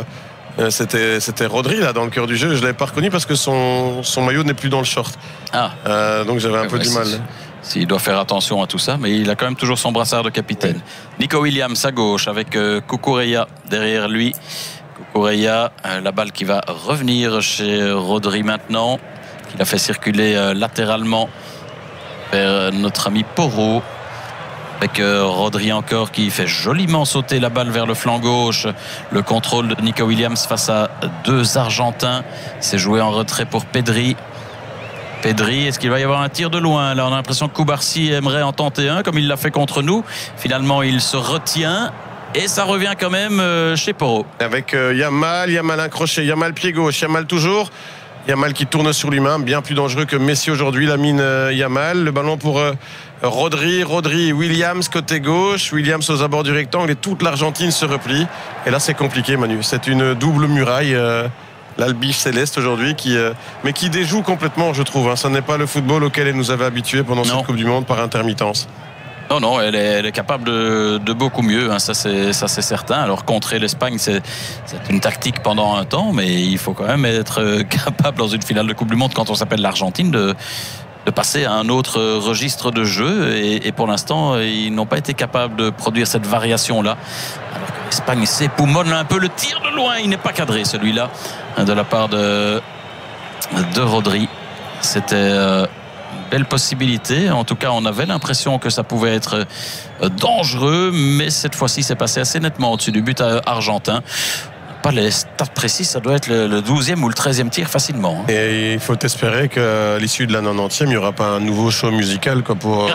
C'était Rodri là dans le cœur du jeu. Je ne l'avais pas reconnu parce que son maillot n'est plus dans le short. Donc j'avais un peu du mal. S'il doit faire attention à tout ça, mais il a quand même toujours son brassard de capitaine. Nico Williams à gauche avec Cucurella derrière lui. Cucurella, la balle qui va revenir chez Rodri maintenant, qu'il a fait circuler latéralement vers notre ami Porro. Avec Rodri encore qui fait joliment sauter la balle vers le flanc gauche. Le contrôle de Nico Williams face à 2 Argentins. C'est joué en retrait pour Pedri. Est-ce qu'il va y avoir un tir de loin? Là, on a l'impression que Koubarsi aimerait en tenter un, comme il l'a fait contre nous. Finalement, il se retient. Et ça revient quand même chez Porro. Avec Yamal un crochet, Yamal pied gauche, Yamal toujours. Yamal qui tourne sur lui-même, bien plus dangereux que Messi aujourd'hui, Lamine Yamal. Le ballon pour Rodri, Williams côté gauche, Williams aux abords du rectangle et toute l'Argentine se replie. Et là c'est compliqué, Manu, c'est une double muraille. L'Albiche Céleste aujourd'hui mais qui déjoue complètement, je trouve. Ça n'est pas le football auquel elle nous avait habitués pendant cette Coupe du Monde par intermittence. Non, elle est capable de beaucoup mieux, ça c'est certain. Alors contrer l'Espagne, c'est une tactique pendant un temps, mais il faut quand même être capable dans une finale de Coupe du Monde, quand on s'appelle l'Argentine, de passer à un autre registre de jeu. Et pour l'instant, ils n'ont pas été capables de produire cette variation-là. Alors que l'Espagne s'époumonne un peu, le tir de loin, il n'est pas cadré celui-là, de la part de Rodri. C'était... belle possibilité. En tout cas, on avait l'impression que ça pouvait être dangereux, mais cette fois-ci, c'est passé assez nettement au-dessus du but argentin. Pas les stats précis, ça doit être le 12e ou le 13e tir facilement. Et il faut espérer qu'à l'issue de la 90e, il n'y aura pas un nouveau show musical pour...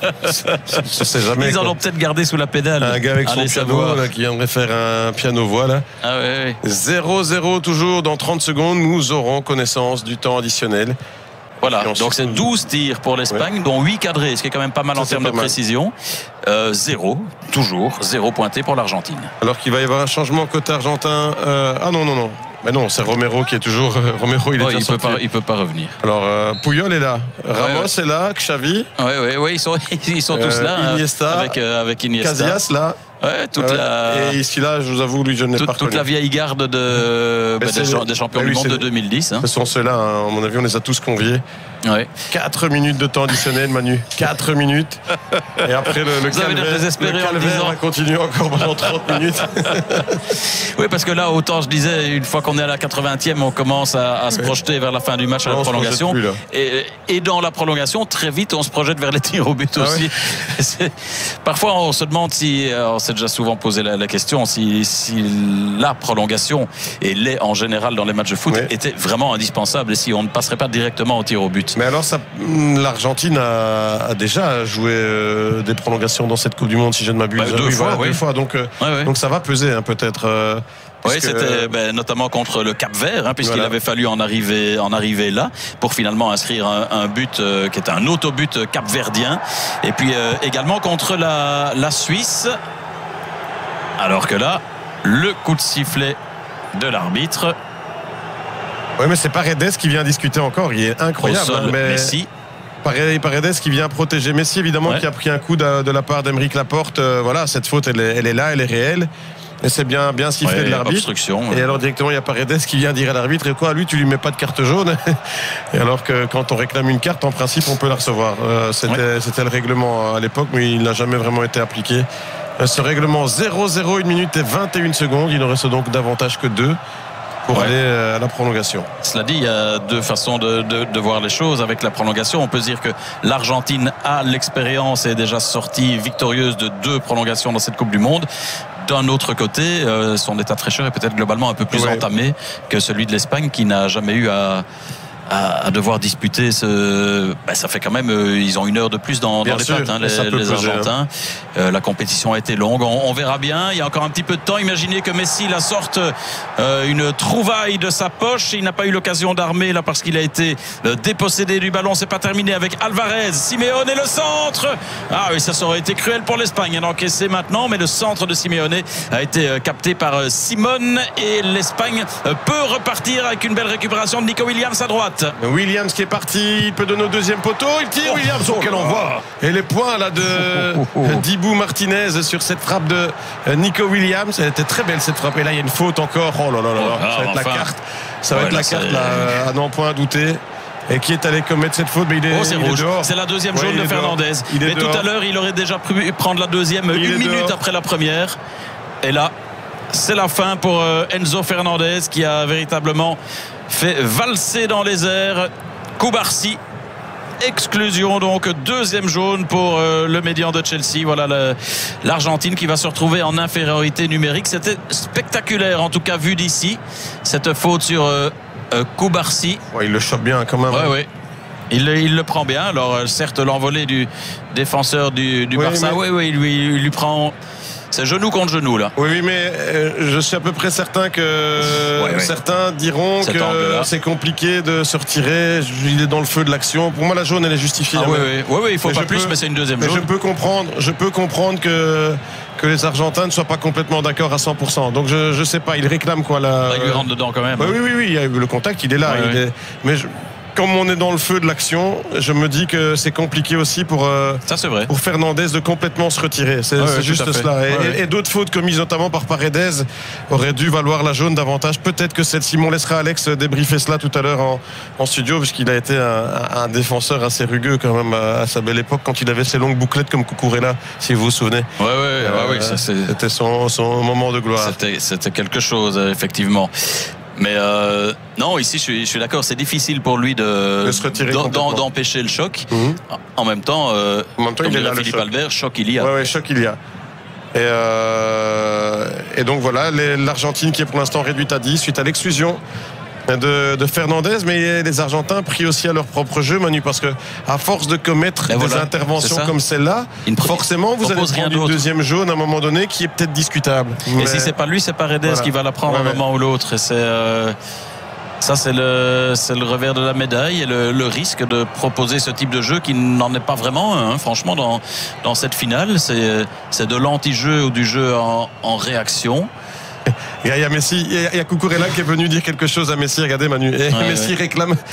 je sais jamais. Ils en ont peut-être gardé sous la pédale. Un gars avec son piano là, qui viendrait faire un piano-voix là. Ah oui. 0-0 toujours. Dans 30 secondes, nous aurons connaissance du temps additionnel. Voilà, donc c'est 12 tirs pour l'Espagne, dont 8 cadrés, ce qui est quand même pas mal en termes de précision. 0 pointé pour l'Argentine. Alors qu'il va y avoir un changement côté argentin. Non. Mais non, c'est Romero qui est toujours... Romero, il peut pas revenir. Alors, Puyol est là. Ramos est là. Xavi. Oui, ils sont tous là. Iniesta. Avec Iniesta. Casillas, là. Ouais, Et ici, là, je vous avoue, lui, je ne l'ai pas reconnu. Toute la vieille garde des champions du monde de 2010. Ce sont ceux-là, à mon avis, on les a tous conviés. Ouais. 4 minutes de temps additionnel, Manu. 4 minutes. Et après, le calvaire va continuer encore pendant 30 minutes. Oui, parce que là, autant je disais, une fois qu'on est à la 80e, on commence à se projeter vers la fin du match, à la prolongation. Et dans la prolongation, très vite, on se projette vers les tirs au but aussi. Ouais. Parfois, on se demande si... on s'est déjà souvent posé la question, si la prolongation, et l'est en général dans les matchs de foot, était vraiment indispensable, et si on ne passerait pas directement au tir au but. Mais alors, l'Argentine a déjà joué des prolongations dans cette Coupe du Monde, si je ne m'abuse. Deux fois. Donc ça va peser, peut-être. Oui, c'était notamment contre le Cap-Vert, puisqu'il avait fallu en arriver là pour finalement inscrire un but qui est un autobut capverdien. Et puis également contre la Suisse. Alors que là, le coup de sifflet de l'arbitre. Oui, mais c'est Paredes qui vient discuter encore. Il est incroyable. Au sol, Messi. Paredes qui vient protéger Messi, évidemment, qui a pris un coup de la part d'Aymeric Laporte. Voilà, cette faute, elle est là, elle est réelle. Et c'est bien sifflé de l'arbitre. Et alors directement il y a Paredes qui vient dire à l'arbitre, et quoi, lui tu lui mets pas de carte jaune. Et alors que quand on réclame une carte, en principe on peut la recevoir. C'était le règlement à l'époque, mais il n'a jamais vraiment été appliqué. Ce règlement 0-0, 1 minute et 21 secondes. Il ne reste donc davantage que 2 pour aller à la prolongation. Cela dit, il y a deux façons de voir les choses. Avec la prolongation, on peut se dire que l'Argentine a l'expérience et est déjà sortie victorieuse de 2 prolongations dans cette Coupe du Monde. D'un autre côté, son état de fraîcheur est peut-être globalement un peu plus entamé que celui de l'Espagne, qui n'a jamais eu à devoir disputer ça fait quand même ils ont 1 heure de plus dans les pattes, les Argentins. La compétition a été longue, on verra bien. Il y a encore un petit peu de temps. Imaginez que Messi la sorte une trouvaille de sa poche. Il n'a pas eu l'occasion d'armer là parce qu'il a été dépossédé du ballon. C'est pas terminé avec Alvarez, Simeone et le centre. Ah oui, ça aurait été cruel pour l'Espagne d'encaisser maintenant, mais le centre de Simeone a été capté par Simone et l'Espagne peut repartir avec une belle récupération de Nico Williams à droite. Williams qui est parti, il peut donner au deuxième poteau, il tire Williams, quel envoi! Et les points là de Dibou Martinez sur cette frappe de Nico Williams, elle était très belle cette frappe, et là il y a une faute encore, ça va être la carte, à n'en point douter. Et qui est allé commettre cette faute, mais il est rouge. Dehors. C'est la deuxième jaune de Fernandez. Mais tout à l'heure, il aurait déjà pu prendre la deuxième 1 minute après la première. Et là, c'est la fin pour Enzo Fernandez, qui a véritablement fait valser dans les airs Koubarsi. Exclusion, donc 2e jaune pour le médian de Chelsea. Voilà l'Argentine qui va se retrouver en infériorité numérique. C'était spectaculaire, en tout cas vu d'ici, cette faute sur Koubarsi. Il le chope bien quand même. Il le prend bien. Alors certes, l'envolée du défenseur du Barça, il lui prend c'est genou contre genou là. Oui, mais je suis à peu près certain que certains diront que c'est compliqué de se retirer. Il est dans le feu de l'action. Pour moi, la jaune, elle est justifiée. Oui, il faut pas plus, mais c'est une deuxième jaune. Je peux comprendre que les Argentins ne soient pas complètement d'accord à 100%. Donc je sais pas, ils réclament quoi là. Il lui rentre dedans quand même. Oui, le contact, il est là. Mais comme on est dans le feu de l'action, je me dis que c'est compliqué aussi pour Fernandez de complètement se retirer. C'est juste cela. Et d'autres fautes commises notamment par Paredes auraient dû valoir la jaune davantage. Peut-être que celle-ci, on laissera Alex débriefer cela tout à l'heure en studio, puisqu'il a été un défenseur assez rugueux quand même à sa belle époque, quand il avait ses longues bouclettes comme Cucurella, si vous vous souvenez. C'était son moment de gloire. C'était quelque chose, effectivement. Mais non, ici je suis d'accord, c'est difficile pour lui de se retirer d'empêcher le choc. En même temps, il est là, Philippe Albert, choc il y a. Choc il y a. Et donc voilà, l'Argentine qui est pour l'instant réduite à 10 suite à l'exclusion de Fernandez, mais les Argentins prient aussi à leur propre jeu, Manu, parce que à force de commettre des interventions comme celle-là, forcément vous allez prendre une deuxième jaune à un moment donné qui est peut-être discutable. Et si c'est pas lui, c'est Paredes qui va la prendre à un moment ou l'autre. Et ça c'est le revers de la médaille et le risque de proposer ce type de jeu qui n'en est pas vraiment un, franchement dans cette finale. C'est de l'anti-jeu ou du jeu en réaction. Il y a Messi, il y a Cucurella qui est venu dire quelque chose à Messi. Regardez Manu, Messi réclame